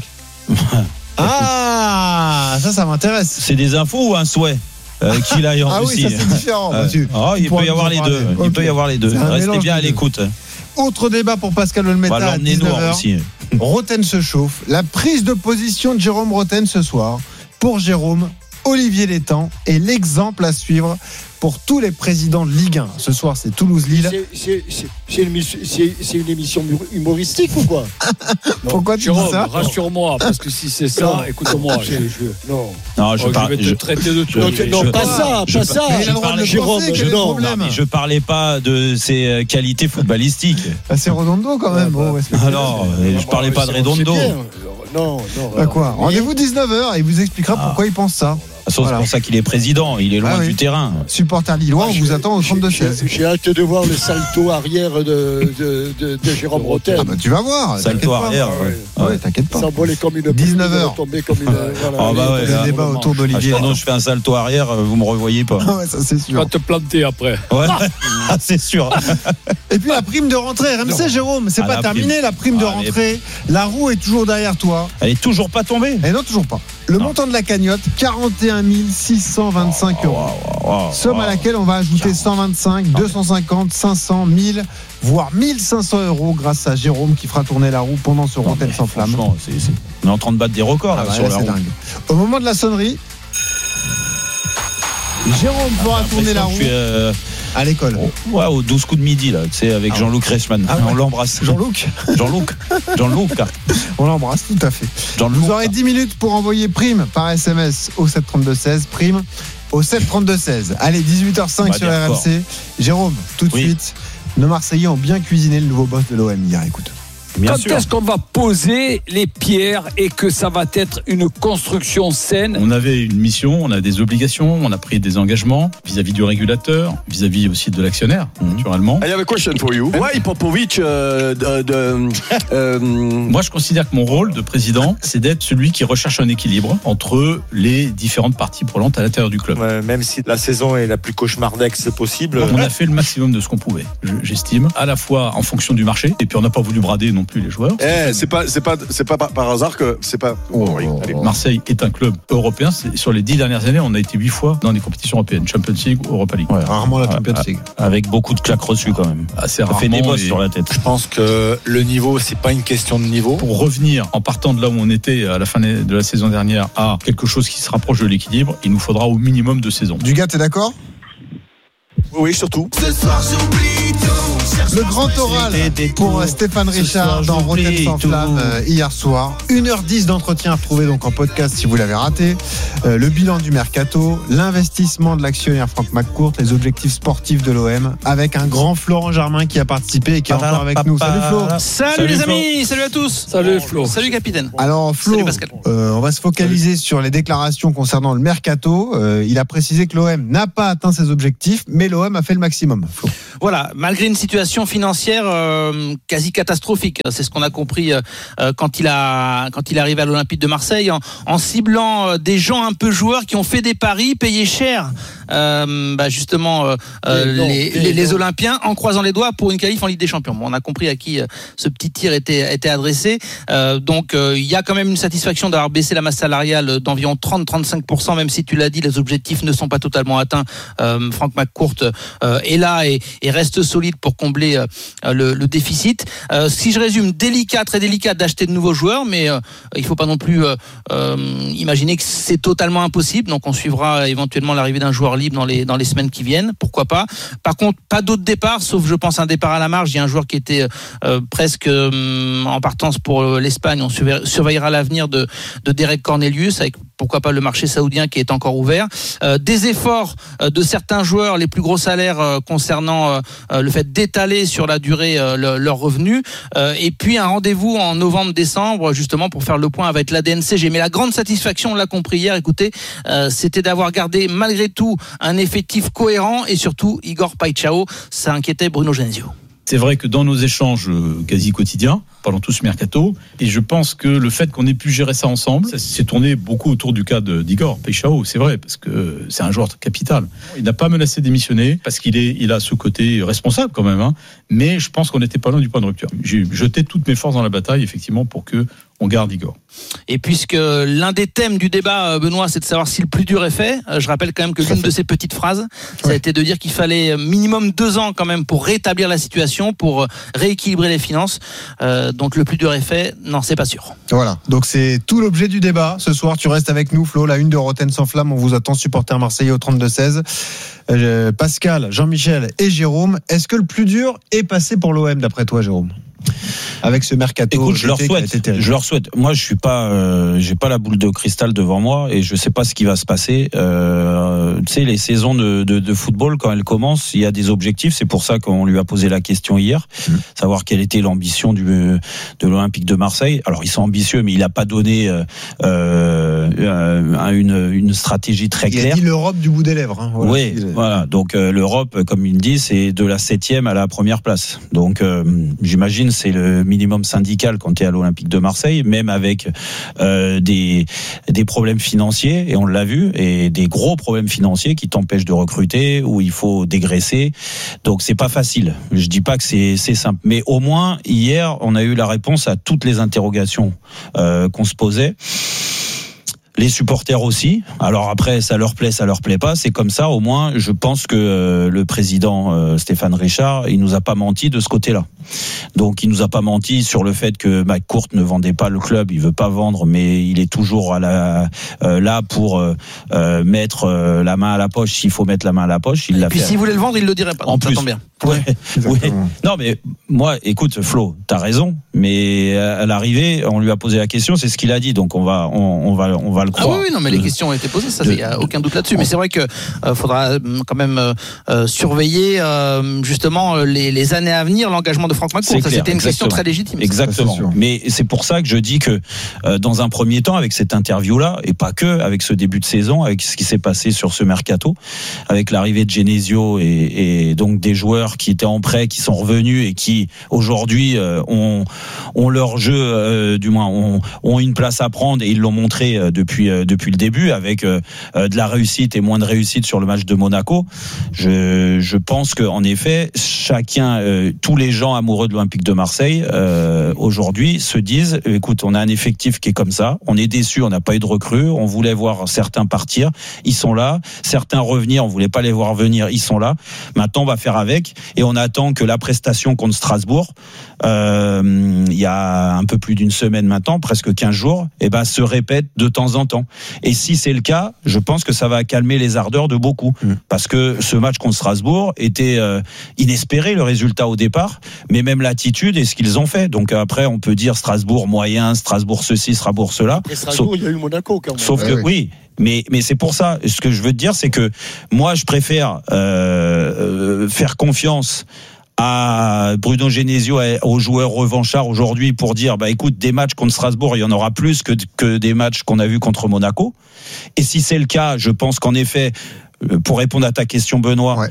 Ah, ça m'intéresse. C'est des infos ou un souhait qu'il aille en Russie? Ah oui, ça c'est différent. Il peut y avoir les deux. Okay. Il peut y avoir les deux. Restez bien à l'écoute. Autre débat pour Pascal Olmeta à 19h. Roten se chauffe. La prise de position de Jérôme Roten ce soir. Pour Jérôme, Olivier Létang est l'exemple à suivre pour tous les présidents de Ligue 1. Ce soir, c'est Toulouse-Lille. C'est une émission humoristique ou quoi? Pourquoi tu Jérôme, dis ça? Rassure-moi, parce que si c'est ça, écoute-moi. Je vais te traiter de tout. Non, pas ça. Jérôme, je parlais pas de ses qualités footballistiques. C'est Redondo quand même. Alors, je parlais pas de Redondo. Non. Quoi? Rendez-vous 19h et il vous expliquera pourquoi il pense ça. C'est pour ça qu'il est président, il est loin du terrain. Supporter lillois, on vous attend au 32-16. J'ai hâte de voir le salto arrière de Jérôme Roten. Ah bah tu vas voir. Salto arrière. Ouais, t'inquiète pas. S'envoler comme une 19h. Tomber comme une. Le débat autour d'Olivier. Non, je fais un salto arrière, vous me revoyez pas. Ouais, ça c'est sûr. Va te planter après. Ouais. C'est sûr. Et puis la prime de rentrée, RMC Jérôme, c'est pas terminé la prime de rentrée. La roue est toujours derrière toi. Elle est toujours pas tombée. Et non, toujours pas. Le montant de la cagnotte, 41 625 €. Somme à laquelle on va ajouter 125, 250, 500, 1000, voire 1500 € grâce à Jérôme qui fera tourner la roue pendant ce Rotten sans flamme. On est en train de battre des records sur la roue. Dingue. Au moment de la sonnerie, Jérôme pourra tourner la roue. À l'école. Au 12 coups de midi, là, tu sais, avec Jean-Luc Reichmann. On l'embrasse. Jean-Luc. On l'embrasse, tout à fait. Vous aurez 10 minutes pour envoyer prime par SMS au 732-16. Prime au 732-16. Allez, 18h05 sur RMC. Jérôme, tout de suite, nos Marseillais ont bien cuisiné le nouveau boss de l'OM hier, écoute. Quand est-ce qu'on va poser les pierres et que ça va être une construction saine? On avait une mission, on a des obligations, on a pris des engagements vis-à-vis du régulateur, vis-à-vis aussi de l'actionnaire, naturellement. I have a question for you. Why Popovic Moi, je considère que mon rôle de président, c'est d'être celui qui recherche un équilibre entre les différentes parties prenantes à l'intérieur du club. Même si la saison est la plus cauchemardesque possible. On a fait le maximum de ce qu'on pouvait, j'estime, à la fois en fonction du marché, et puis on n'a pas voulu brader non non plus les joueurs. C'est pas par hasard que c'est pas. Marseille est un club européen. Sur les 10 dernières années, on a été 8 fois dans des compétitions européennes, Champions League, Europa League. Rarement la Champions League. Avec beaucoup de claques reçues quand même. Assez Ça rarement. fait des bosses sur la tête. Je pense que le niveau, c'est pas une question de niveau. Pour revenir en partant de là où on était à la fin de la saison dernière à quelque chose qui se rapproche de l'équilibre, il nous faudra au minimum 2 saisons. Dugas, t'es d'accord ? Oui, surtout. Le grand oral pour Stéphane Richard dans Rotten sans flamme hier soir. 1h10 d'entretien à retrouver donc en podcast si vous l'avez raté. Le bilan du mercato, l'investissement de l'actionnaire Franck McCourt, les objectifs sportifs de l'OM avec un grand Florent Germain qui a participé et qui est encore avec nous. Salut Flo. Salut les amis, salut à tous. Salut Flo. Salut capitaine. Alors Flo, salut Pascal. On va se focaliser sur les déclarations concernant le mercato. Il a précisé que l'OM n'a pas atteint ses objectifs, mais l'OM a fait le maximum. Flo. Voilà, malgré une situation financière quasi catastrophique, c'est ce qu'on a compris quand il est arrivé à l'Olympique de Marseille, en ciblant des gens un peu joueurs qui ont fait des paris, payé cher les Olympiens en croisant les doigts pour une qualif en Ligue des Champions. Bon, on a compris à qui ce petit tir était adressé. Donc il y a quand même une satisfaction d'avoir baissé la masse salariale d'environ 30-35%, même si tu l'as dit, les objectifs ne sont pas totalement atteints. Franck McCourt est là et reste solide pour combler le déficit. Si je résume, très délicat d'acheter de nouveaux joueurs, mais il ne faut pas non plus imaginer que c'est totalement impossible. Donc on suivra éventuellement l'arrivée d'un joueur libre dans les semaines qui viennent, pourquoi pas. Par contre, pas d'autres départs, sauf je pense un départ à la marge. Il y a un joueur qui était presque en partance pour l'Espagne. On surveillera l'avenir de Derek Cornelius, avec pourquoi pas le marché saoudien qui est encore ouvert. Des efforts de certains joueurs, les plus gros salaires concernant le fait d'étaler sur la durée leurs revenus. Et puis un rendez-vous en novembre-décembre, justement pour faire le point avec l'ADNCG. Mais la grande satisfaction, on l'a compris hier, écoutez, c'était d'avoir gardé malgré tout un effectif cohérent et surtout Igor Paixão. Ça inquiétait Bruno Genesio. C'est vrai que dans nos échanges quasi quotidiens, pendant tout ce mercato, et je pense que le fait qu'on ait pu gérer ça ensemble, ça s'est tourné beaucoup autour du cas d'Igor Paixão, c'est vrai, parce que c'est un joueur capital. Il n'a pas menacé de démissionner, parce qu'il a ce côté responsable quand même, mais je pense qu'on n'était pas loin du point de rupture. J'ai jeté toutes mes forces dans la bataille, effectivement, pour que on garde Igor. Et puisque l'un des thèmes du débat, Benoît, c'est de savoir si le plus dur est fait, je rappelle quand même que l'une de ces petites phrases, ça a été de dire qu'il fallait minimum 2 ans quand même pour rétablir la situation, pour rééquilibrer les finances. Donc le plus dur est fait, non, c'est pas sûr. Voilà, donc c'est tout l'objet du débat. Ce soir, tu restes avec nous, Flo, la une de Rotten sans flamme. On vous attend, supporter marseillais au 32-16. Pascal, Jean-Michel et Jérôme, est-ce que le plus dur est passé pour l'OM d'après toi, Jérôme ? Avec ce mercato. Écoute, je leur souhaite. Moi, je suis pas, j'ai pas la boule de cristal devant moi et je sais pas ce qui va se passer. Tu sais, les saisons de football, quand elles commencent, il y a des objectifs. C'est pour ça qu'on lui a posé la question hier, savoir quelle était l'ambition de l'Olympique de Marseille. Alors, ils sont ambitieux, mais il a pas donné une stratégie très claire. Il a dit l'Europe du bout des lèvres. Voilà. Oui, voilà. Donc l'Europe, comme il dit, c'est de la 7e à la première place. Donc j'imagine c'est le minimum syndical quand tu es à l'Olympique de Marseille, même avec des problèmes financiers, et on l'a vu, et des gros problèmes financiers qui t'empêchent de recruter, où il faut dégraisser. Donc c'est pas facile. Je dis pas que c'est simple, mais au moins hier on a eu la réponse à toutes les interrogations qu'on se posait. Les supporters aussi. Alors après, ça leur plaît pas. C'est comme ça. Au moins, je pense que le président Stéphane Richard, il nous a pas menti de ce côté-là. Donc, il nous a pas menti sur le fait que McCourt ne vendait pas le club. Il veut pas vendre, mais il est toujours là pour mettre la main à la poche. S'il faut mettre la main à la poche, il l'a fait. Et puis, s'il voulait le vendre, il le dirait pas. En ça plus, tombe bien. Ouais. Non, mais moi, écoute, Flo, t'as raison. Mais à l'arrivée, on lui a posé la question. C'est ce qu'il a dit. Donc, on va le croire. Ah oui, non, mais les questions ont été posées, ça, il y a aucun doute là-dessus. Mais c'est vrai que faudra quand même surveiller justement les années à venir, l'engagement de Franck McCourt. Ça, c'était une question très légitime. Exactement. Mais c'est pour ça que je dis que dans un premier temps, avec cette interview-là, et pas que, avec ce début de saison, avec ce qui s'est passé sur ce mercato, avec l'arrivée de Genesio et donc des joueurs qui étaient en prêt, qui sont revenus et qui aujourd'hui ont ont leur jeu, du moins ont une place à prendre, et ils l'ont montré depuis le début, avec de la réussite et moins de réussite sur le match de Monaco. Je pense que en effet, chacun, tous les gens amoureux de l'Olympique de Marseille aujourd'hui se disent, écoute, on a un effectif qui est comme ça, on est déçu, on n'a pas eu de recrues, on voulait voir certains partir, ils sont là, certains revenir, on voulait pas les voir venir, ils sont là. Maintenant, on va faire avec, et on attend que la prestation contre Strasbourg, il y a un peu plus d'une semaine maintenant, presque 15 jours, se répète de temps en temps. Et si c'est le cas, je pense que ça va calmer les ardeurs de beaucoup, parce que ce match contre Strasbourg était inespéré, le résultat au départ, mais même l'attitude et ce qu'ils ont fait. Donc après, on peut dire Strasbourg moyen, Strasbourg ceci, Strasbourg cela. Et Strasbourg, il y a eu Monaco quand même. Sauf que oui. Mais c'est pour ça, ce que je veux te dire, c'est que moi je préfère faire confiance à Bruno Genesio, aux joueurs revanchards aujourd'hui, pour dire écoute, des matchs contre Strasbourg, il y en aura plus que des matchs qu'on a vus contre Monaco. Et si c'est le cas, je pense qu'en effet, pour répondre à ta question, Benoît,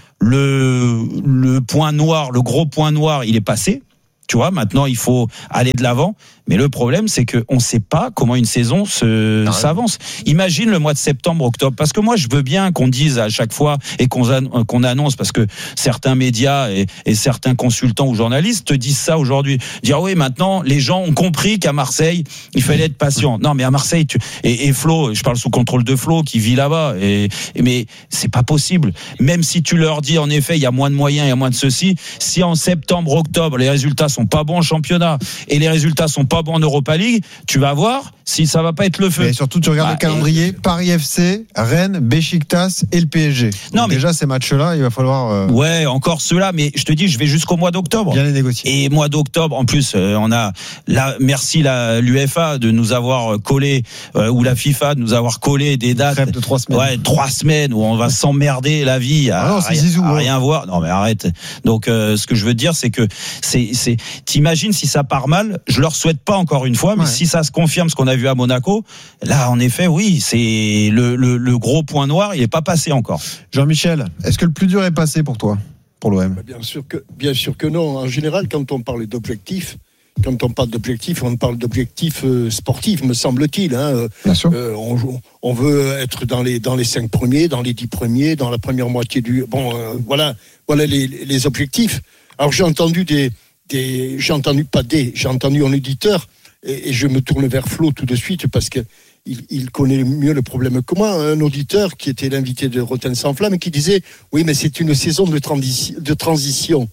le point noir, le gros point noir, il est passé. Tu vois, maintenant il faut aller de l'avant. Mais le problème, c'est qu'on ne sait pas comment une saison s'avance. Imagine le mois de septembre, octobre. Parce que moi, je veux bien qu'on dise à chaque fois et qu'on annonce, parce que certains médias et certains consultants ou journalistes te disent ça aujourd'hui. Dire oui, maintenant, les gens ont compris qu'à Marseille, il fallait être patient. Non, mais à Marseille, et Flo, je parle sous contrôle de Flo qui vit là-bas. Mais c'est pas possible. Même si tu leur dis, en effet, il y a moins de moyens, il y a moins de ceci. Si en septembre, octobre, les résultats sont pas bons en championnat et les résultats sont pas bon en Europa League, tu vas voir si ça va pas être le feu. Et surtout, tu regardes le calendrier, Paris FC, Rennes, Beşiktaş et le PSG. Donc déjà, ces matchs-là, il va falloir... Ouais, encore ceux-là, mais je te dis, je vais jusqu'au mois d'octobre. Bien les négocier. Et mois d'octobre, en plus, on a... merci l'UEFA de nous avoir collé, ou la FIFA de nous avoir collé des dates... de 3 semaines. Ouais, 3 semaines, où on va s'emmerder la vie à rien voir. Non, mais arrête. Donc, ce que je veux dire, c'est que t'imagines si ça part mal, je leur souhaite pas encore une fois, mais si ça se confirme ce qu'on a vu à Monaco, là en effet oui, c'est le gros point noir, il n'est pas passé encore. Jean-Michel, est-ce que le plus dur est passé pour toi, pour l'OM? Bien sûr que non. En général, quand on parle d'objectifs, on parle d'objectifs sportifs, me semble-t-il. Bien sûr. On veut être dans les 5 premiers, dans les 10 premiers, dans la première moitié du... Voilà les objectifs. Alors j'ai entendu un auditeur, et je me tourne vers Flo tout de suite parce que il connaît mieux le problème que moi, un auditeur qui était l'invité de Rotten sans flamme, qui disait oui, mais c'est une saison de transition.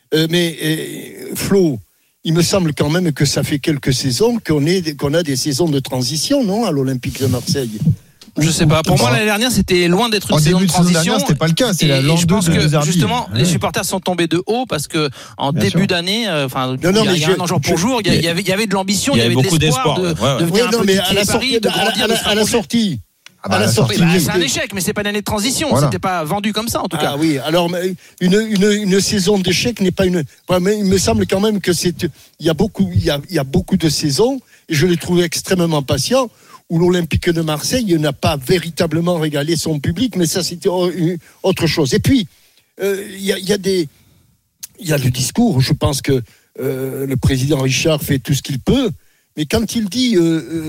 Flo, il me semble quand même que ça fait quelques saisons qu'on a des saisons de transition, non, à l'Olympique de Marseille. Je sais pas. Pour moi, l'année dernière, c'était loin d'être une saison de transition. C'était pas le cas. C'est je pense que justement, les supporters sont tombés de haut parce que en début d'année, il y a un an jour pour jour, il y avait de l'ambition, il y avait beaucoup de l'espoir de venir à la sortie. C'est un échec, mais c'est pas une année de transition. Voilà. C'était pas vendu comme ça, en tout cas. Ah oui. Alors, une saison d'échec n'est pas une. Mais il me semble quand même que il y a beaucoup de saisons, et je les trouve extrêmement patients, où l'Olympique de Marseille n'a pas véritablement régalé son public, mais ça c'était autre chose. Et puis il y a le discours. Je pense que le président Richard fait tout ce qu'il peut, mais quand il dit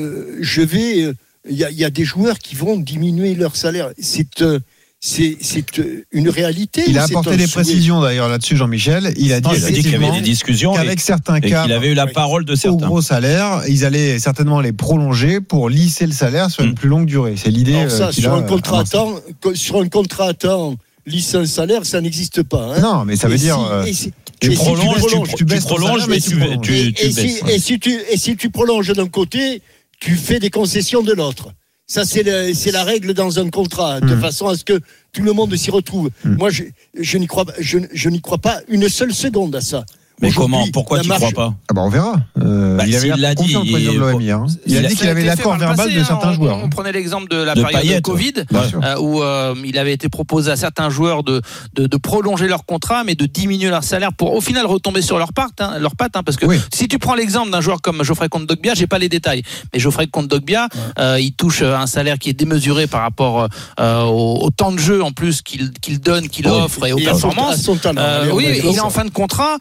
il y a des joueurs qui vont diminuer leur salaire, c'est une réalité. Il a apporté des précisions d'ailleurs là-dessus, Jean-Michel. Il a dit qu'il y avait des discussions qu'avec certains cas, qu'il avait eu la parole de certains. Au gros salaire, ils allaient certainement les prolonger pour lisser le salaire sur une plus longue durée. C'est l'idée. Sur un contrat à temps, lisser un salaire, ça n'existe pas. Non, mais ça veut dire. Tu prolonges, mais tu baisses. Et si tu prolonges d'un côté, tu fais des concessions de l'autre. Ça, c'est la règle dans un contrat, de façon à ce que tout le monde s'y retrouve. Moi, je n'y crois pas une seule seconde à ça. Mais comment? Pourquoi tu n'y crois pas? On verra. Il a dit, il a dit qu'il avait l'accord verbal de certains joueurs. On prenait l'exemple de la période de Covid, où il avait été proposé à certains joueurs de prolonger leur contrat, mais de diminuer leur salaire pour au final retomber sur leurs pattes, parce que si tu prends l'exemple d'un joueur comme Geoffrey Kondogbia, j'ai pas les détails, mais Geoffrey Kondogbia, il touche un salaire qui est démesuré par rapport au temps de jeu en plus qu'il donne, qu'il offre et aux performances. Il est en fin de contrat.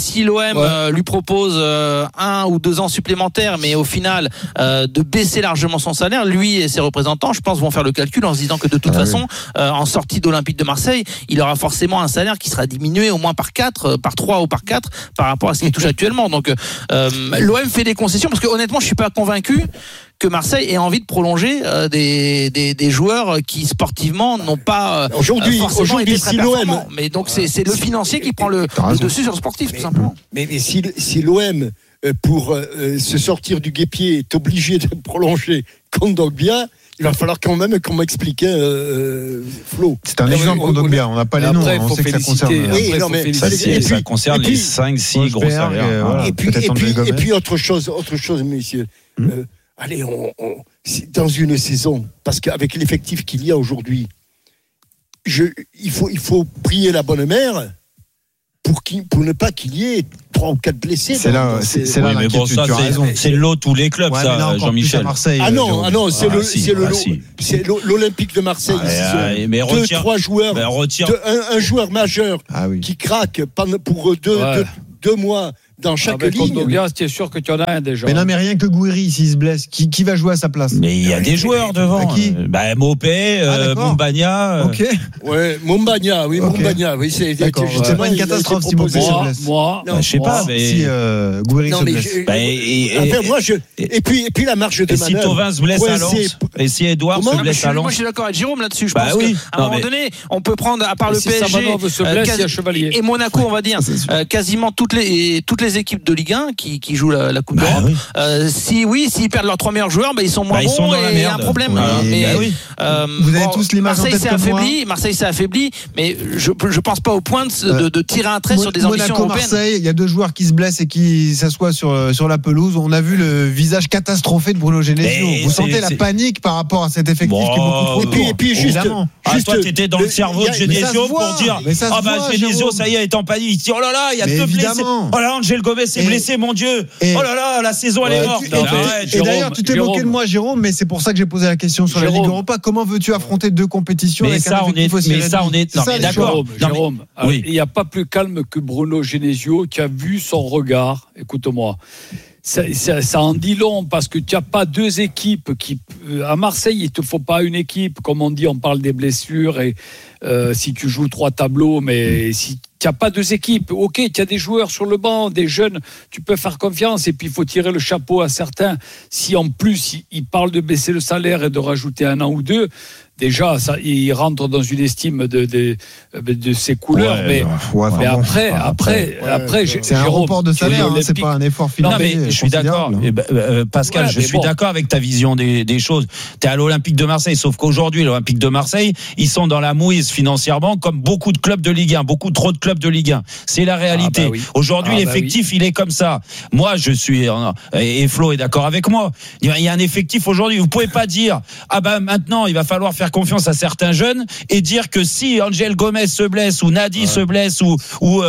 si l'OM lui propose 1 ou 2 ans supplémentaires, mais au final de baisser largement son salaire, lui et ses représentants, je pense, vont faire le calcul en se disant que de toute façon, en sortie d'Olympique de Marseille, il aura forcément un salaire qui sera diminué au moins par 3 ou par 4 par rapport à ce qu'il touche actuellement. Donc l'OM fait des concessions parce que honnêtement, je suis pas convaincu que Marseille ait envie de prolonger des joueurs qui sportivement n'ont pas forcément été très performants. Mais donc c'est le financier qui prend le dessus sur le sportif, tout simplement. Mais si l'OM pour se sortir du guêpier est obligé de prolonger Kondogbia, il va falloir quand même qu'on m'explique Flo. C'est un exemple Kondogbia, on n'a pas les noms, on sait que ça concerne. Ça concerne les 5-6 gros salaires. Et puis autre chose, messieurs. Allez, dans une saison, parce qu'avec l'effectif qu'il y a aujourd'hui, il faut prier la bonne mère pour ne pas qu'il y ait 3 ou 4 blessés. C'est là mais bon, ça, c'est l'eau tous les clubs, ça, Jean-Michel. C'est l'Olympique de Marseille. 2-3 joueurs, un joueur majeur qui craque pour 2 mois dans chaque ligne. Kondogbia, c'est sûr que tu en as un déjà. Mais non, mais rien que Gouiri, s'il se blesse, qui va jouer à sa place? Mais il y a des joueurs devant. Qui Mopé, Mumbagna. Ok. Ouais, Mumbagna, oui, c'est d'accord. C'est pas une catastrophe si Mopé se blesse. Moi, je sais pas, mais si Gouiri se blesse. Et puis la marge de manœuvre. Et si Thauvin se blesse à Lens, et si Edouard se blesse à Lens. Moi, je suis d'accord avec Jérôme là-dessus. Je pense qu'à un moment donné, on peut prendre, à part le PSG et Monaco, on va dire, quasiment toutes les équipes de Ligue 1 qui jouent la Coupe d'Europe. S'ils perdent leurs 3 meilleurs joueurs, ils sont moins bons et il y a un problème. Vous avez tous l'image en tête comme moi. Marseille s'est affaibli, mais je pense pas au point de tirer un trait sur des ambitions européennes. Marseille, il y a 2 joueurs qui se blessent et qui s'assoient sur la pelouse. On a vu le visage catastrophé de Bruno Genesio. Vous sentez la panique par rapport à cet effectif qui est beaucoup trop lourd. Et puis justement, toi t'étais dans le cerveau de Genesio pour dire Genesio ça y est en panique. Il dit oh là là, il y a 2 blessés. Oh là, Angel Gomez est blessé, mon Dieu. Oh là là, la saison elle est morte. Et d'ailleurs, tu t'es moqué de moi, Jérôme, mais c'est pour ça que j'ai posé la question sur la Ligue Europa. Comment veux-tu affronter 2 compétitions avec un effectif aussi réduit? D'accord. Jérôme, il n'y a pas plus calme que Bruno Genesio qui a vu son regard. Écoute-moi. Ça en dit long parce que tu n'as pas 2 équipes à Marseille, il ne te faut pas une équipe. Comme on dit, on parle des blessures et si tu joues 3 tableaux, mais si tu n'as pas 2 équipes, ok, tu as des joueurs sur le banc, des jeunes, tu peux faire confiance et puis il faut tirer le chapeau à certains. Si en plus ils parlent de baisser le salaire et de rajouter 1 an ou 2, déjà, ils rentrent dans une estime de ses couleurs. Mais après, c'est un report de salaire, c'est pas un effort financier. Non, mais je suis d'accord. Pascal, je suis d'accord avec ta vision des choses. Tu es à l'Olympique de Marseille, sauf qu'aujourd'hui, l'Olympique de Marseille, ils sont dans la mouise financièrement, comme beaucoup de clubs de Ligue 1, beaucoup trop de clubs de Ligue 1. C'est la réalité. Aujourd'hui, l'effectif, il est comme ça. Moi, je suis, et Flo est d'accord avec moi. Il y a un effectif aujourd'hui. Vous pouvez pas dire, maintenant, il va falloir faire confiance à certains jeunes et dire que si Angel Gomez se blesse ou Nadi se blesse ou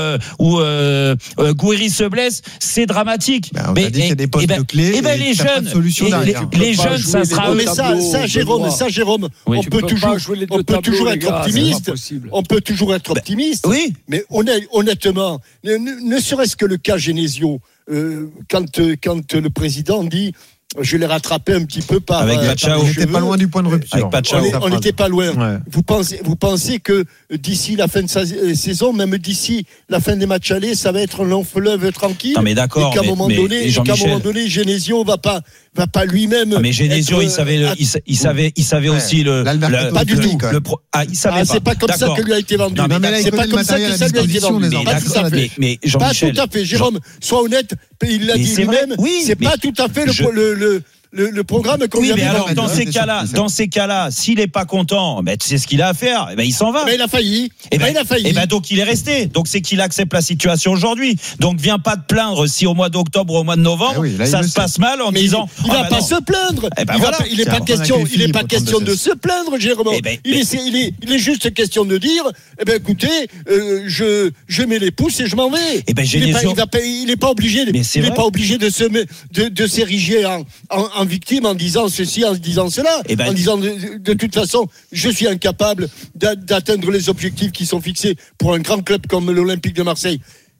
Gouiri se blesse, c'est dramatique. On a dit qu'il y a des postes de clés. Les jeunes, les jeunes, ça sera. Mais ça, Jérôme, on peut toujours être optimiste. On peut toujours être optimiste. Oui. Mais honnêtement, ne serait-ce que le cas Genesio, quand le président dit. Je l'ai rattrapé un petit peu par. Avec Pachao. On n'était pas loin du point de rupture. On n'était pas loin. Ouais. Vous pensez que d'ici la fin de sa saison, même d'ici la fin des matchs allés, ça va être un long fleuve tranquille. Non mais d'accord. Et qu'à un moment donné, Genesio va pas lui-même. Non mais Genesio, il savait aussi pas du tout. Il savait pas. C'est pas comme ça que lui a été vendu. C'est pas comme ça que ça lui a été vendu. Mais pas tout à fait. Jérôme, sois honnête. Il l'a dit lui-même. C'est pas tout à fait le programme qu'on lui a mis. Alors dans ces cas-là, s'il n'est pas content, tu sais ce qu'il a à faire. Il s'en va. Mais il a failli. Donc il est resté. Donc c'est qu'il accepte la situation aujourd'hui. Donc viens pas te plaindre si au mois d'octobre ou au mois de novembre ça se passe mal en disant. Il va pas se plaindre. Il n'est pas question de se plaindre, Jérôme. Il est juste question de dire, écoutez, je mets les pouces et je m'en vais. Il n'est pas obligé. Il n'est pas obligé de s'ériger en victime en disant ceci, en disant cela, en disant de toute façon, je suis incapable d'atteindre les objectifs qui sont fixés pour un grand club comme l'Olympique de Marseille.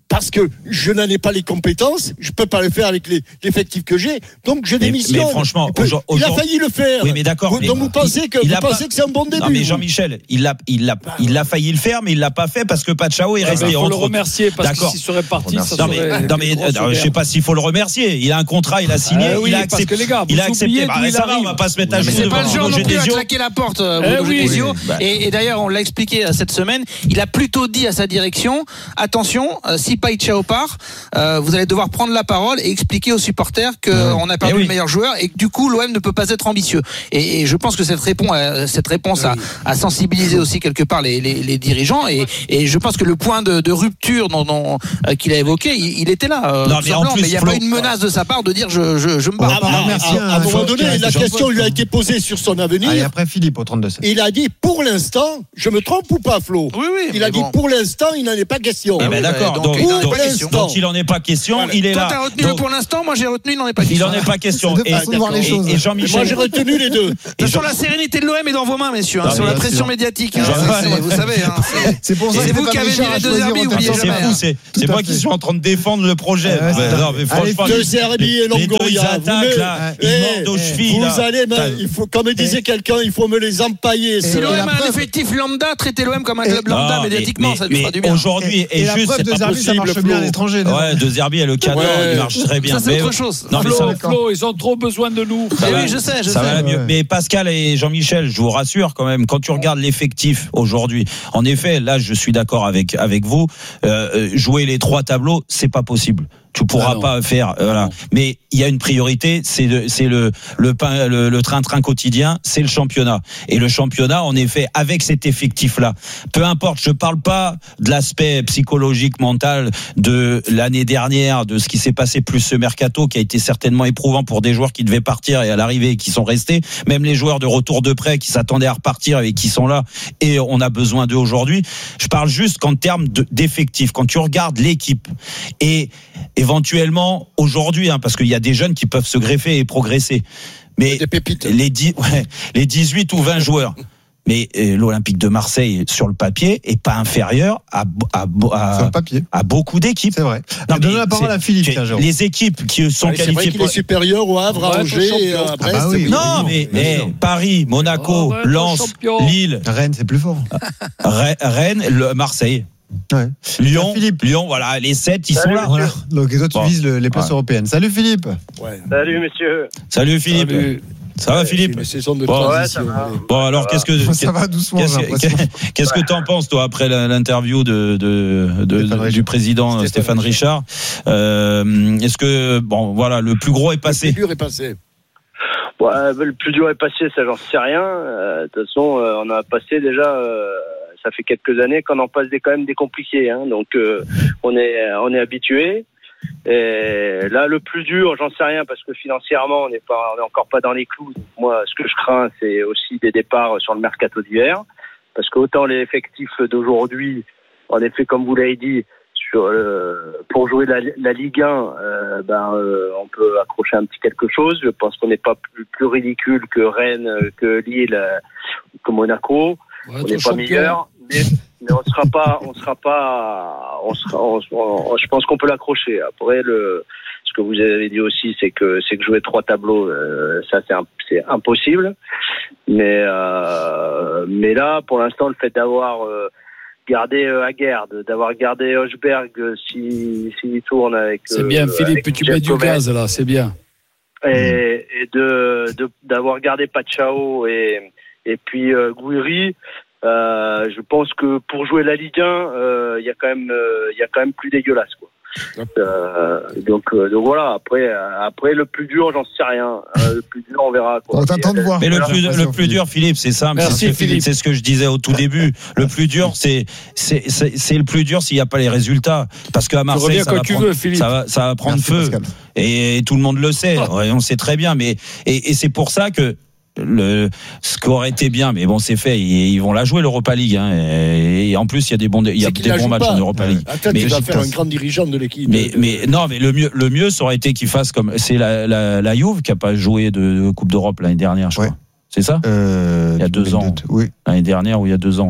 parce que je n'en ai pas les compétences, je peux pas le faire avec l'effectif que j'ai, donc je démissionne. Mais franchement, il a failli le faire. Oui, mais d'accord. Donc vous pensez que c'est un bon début. Non, mais Jean-Michel, il a failli le faire, mais il l'a pas fait parce que Pachao est resté. Il faut le remercier parce que s'il serait parti, ça serait. Non, mais je sais pas s'il faut le remercier. Il a un contrat, il a signé, il a accepté. Parce que les gars, il a accepté. Ça va, on va pas se mettre à genoux. Mais c'est pas le genre non plus à claquer la porte, Bruno Genesio. Et d'ailleurs, on l'a expliqué cette semaine. Il a plutôt dit à sa direction, attention, si Pachao part, vous allez devoir prendre la parole et expliquer aux supporters qu'on a perdu le meilleur joueur et que du coup l'OM ne peut pas être ambitieux. Et je pense que cette réponse a sensibilisé aussi quelque part les dirigeants et je pense que le point de rupture qu'il a évoqué, il était là. Non, mais en plus, il n'y a pas une menace de sa part de dire je me barre. À un moment donné, la question lui a été posée sur son avenir. Et après Philippe au 32-7. Il a dit pour l'instant, je me trompe ou pas, Flo? Oui. Il a dit pour l'instant, il n'en est pas question. D'accord. Donc il n'en est pas question. Il est là. Toi, t'as retenu pour l'instant. Moi, j'ai retenu. Il n'en est pas question. Il n'en est pas question. C'est deux façons de voir les choses. Et Jean-Michel. Moi, j'ai retenu les deux. De toute façon, la sérénité de l'OM est dans vos mains, messieurs. Sur la pression médiatique. Vous savez. C'est pour ça. C'est vous qui avez mis les deux Herbie. Oubliez jamais. C'est moi qui suis en train de défendre le projet. Non, mais franchement. Deux Herbie et Longoria. Ils mordent aux chevilles. Vous allez, il faut, comme disait quelqu'un, il faut me les empailler. Si l'OM a un effectif lambda, traitez l'OM comme un club lambda médiatiquement, ça lui fera du bien. Aujourd'hui, et juste, c'est pas possible. Ça marche bien à l'étranger. Ouais, De Zerbi et le cadeau, il marche très bien. Ça, c'est autre chose. Non, mais Flo, ils ont trop besoin de nous. Oui, je sais. Ça va mieux. Mais Pascal et Jean-Michel, je vous rassure quand même, quand tu regardes l'effectif aujourd'hui, en effet, là, je suis d'accord avec vous, jouer les trois tableaux, c'est pas possible. Tu pourras pas faire, voilà. Mais il y a une priorité, c'est le train-train quotidien, c'est le championnat. Et le championnat, en effet, avec cet effectif-là, peu importe, je parle pas de l'aspect psychologique, mental de l'année dernière, de ce qui s'est passé plus ce mercato, qui a été certainement éprouvant pour des joueurs qui devaient partir et à l'arrivée qui sont restés, même les joueurs de retour de prêt qui s'attendaient à repartir et qui sont là et on a besoin d'eux aujourd'hui. Je parle juste qu'en termes d'effectifs, quand tu regardes l'équipe et éventuellement aujourd'hui, parce qu'il y a des jeunes qui peuvent se greffer et progresser. Mais les 18 ou 20 joueurs. Mais l'Olympique de Marseille, sur le papier, est pas inférieur à beaucoup d'équipes. C'est vrai. Donne la parole à Philippe. Les équipes qui sont qualifiées. C'est vrai qu'il est supérieur au Havre, à Angers, à Brest. Non, mais Paris, Monaco, Lens, Lille. Rennes, c'est plus fort. Rennes, Marseille. Ouais. Lyon, voilà, les 7, ils sont là. Voilà. Donc, toi, tu vises les places européennes. Salut Philippe. Ouais. Salut messieurs. Salut Philippe. Salut. Ça va Philippe? Ouais, ça va. Bon, alors ça va doucement. Qu'est-ce que t'en penses toi après l'interview du président Stéphane Richard? Est-ce que le plus gros est passé? Le plus dur est passé. Ouais, le plus dur est passé, ça j'en sais rien. De toute façon, on a passé déjà. Ça fait quelques années qu'on en passe quand même des compliqués, donc on est habitué. Et là, le plus dur, j'en sais rien parce que financièrement, on n'est encore pas dans les clous. Donc, moi, ce que je crains, c'est aussi des départs sur le mercato d'hiver, parce que autant les effectifs d'aujourd'hui, en effet, comme vous l'avez dit, pour jouer la Ligue 1, on peut accrocher un petit quelque chose. Je pense qu'on n'est pas plus ridicule que Rennes, que Lille, que Monaco. On n'est pas meilleur, mais on sera pas. Je pense qu'on peut l'accrocher. Après, ce que vous avez dit aussi, c'est que jouer trois tableaux, ça c'est impossible. Mais là, pour l'instant, le fait d'avoir gardé Aguerd, d'avoir gardé Hochberg, s'il tourne avec. C'est bien, Philippe, tu mets du gaz là, c'est bien. Et d'avoir gardé Pachao et puis Gouiri, je pense que pour jouer la Ligue 1, il y a quand même plus dégueulasse, quoi. Donc voilà. Après le plus dur, j'en sais rien. Le plus dur, on verra, quoi. On t'attend de voir. Mais le plus dur, Philippe, c'est simple. Merci, Philippe. C'est ce que je disais au tout début. Le plus dur, c'est le plus dur s'il n'y a pas les résultats. Parce qu'à Marseille, ça va prendre feu. Pascal. Et tout le monde le sait. On sait très bien. Mais et c'est pour ça que ce qui aurait été bien, mais bon, c'est fait. Ils vont la jouer l'Europa League, et en plus il y a des bons matchs en Europa League. Attends, mais tu vas faire un grand dirigeant de l'équipe. Mais le mieux, ça aurait été qu'il fasse comme c'est la Juve qui a pas joué de Coupe d'Europe l'année dernière, je crois. C'est ça? Il y a 2 ans. Oui. L'année dernière ou il y a 2 ans.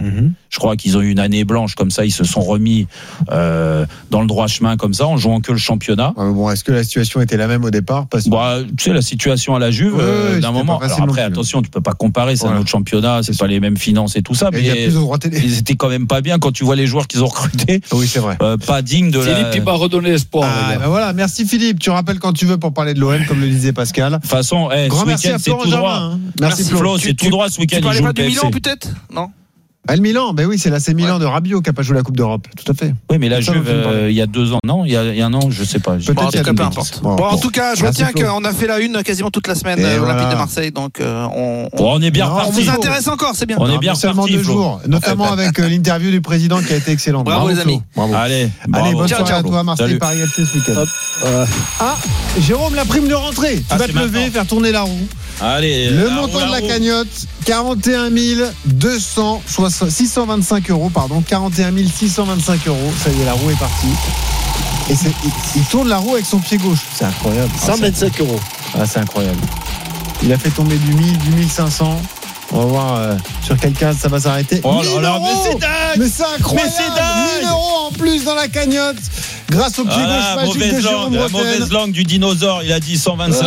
Je crois qu'ils ont eu une année blanche comme ça. Ils se sont remis dans le droit chemin comme ça en jouant que le championnat. Bon, est-ce que la situation était la même au départ? Tu sais, la situation à la Juve, d'un moment. Alors après, attention, tu peux pas comparer. C'est un autre championnat. C'est pas les mêmes finances et tout ça. Mais il y a plus de droits télé. Ils étaient quand même pas bien quand tu vois les joueurs qu'ils ont recrutés. Oui, c'est vrai. Pas digne de Philippe, il m'a redonné espoir. Voilà, merci Philippe. Tu rappelles quand tu veux pour parler de l'OM, comme le disait Pascal. De toute façon, ce week-end, c'est tout droit. Merci Flo, c'est tout droit ce week-end. Tu parlais pas du Milan peut-être? Non. Le Milan, ben oui, c'est l'AC Milan de Rabiot qui n'a pas joué la Coupe d'Europe, tout à fait. Oui, mais la Juve, il y a 2 ans, non, il y a un an, je sais pas. Peut-être qu'il y a peu importe. Bon, en tout cas, je retiens qu'on a fait la une quasiment toute la semaine, Olympique de Marseille, donc on est bien reparti. On vous intéresse encore, c'est bien. On est bien seulement reparti, 2 jours, notamment avec l'interview du président qui a été excellente. Bravo les amis. Allez, bonne soirée à toi, Marseille, Paris FC ce week-end. Jérôme, la prime de rentrée. Tu vas te lever, faire tourner la roue. Allez, le montant de la cagnotte, 41 625 euros, pardon, 41 625 euros. Ça y est, la roue est partie. Et il tourne la roue avec son pied gauche. C'est incroyable. 125 euros. C'est incroyable. Il a fait tomber du 1000, du 1500. On va voir sur quel cas ça va s'arrêter. Oh là là, mais c'est dingue! Mais c'est incroyable! 1000 euros en plus dans la cagnotte grâce au pied gauche magique de Jérôme Bretagne. La mauvaise langue du dinosaure, il a dit 125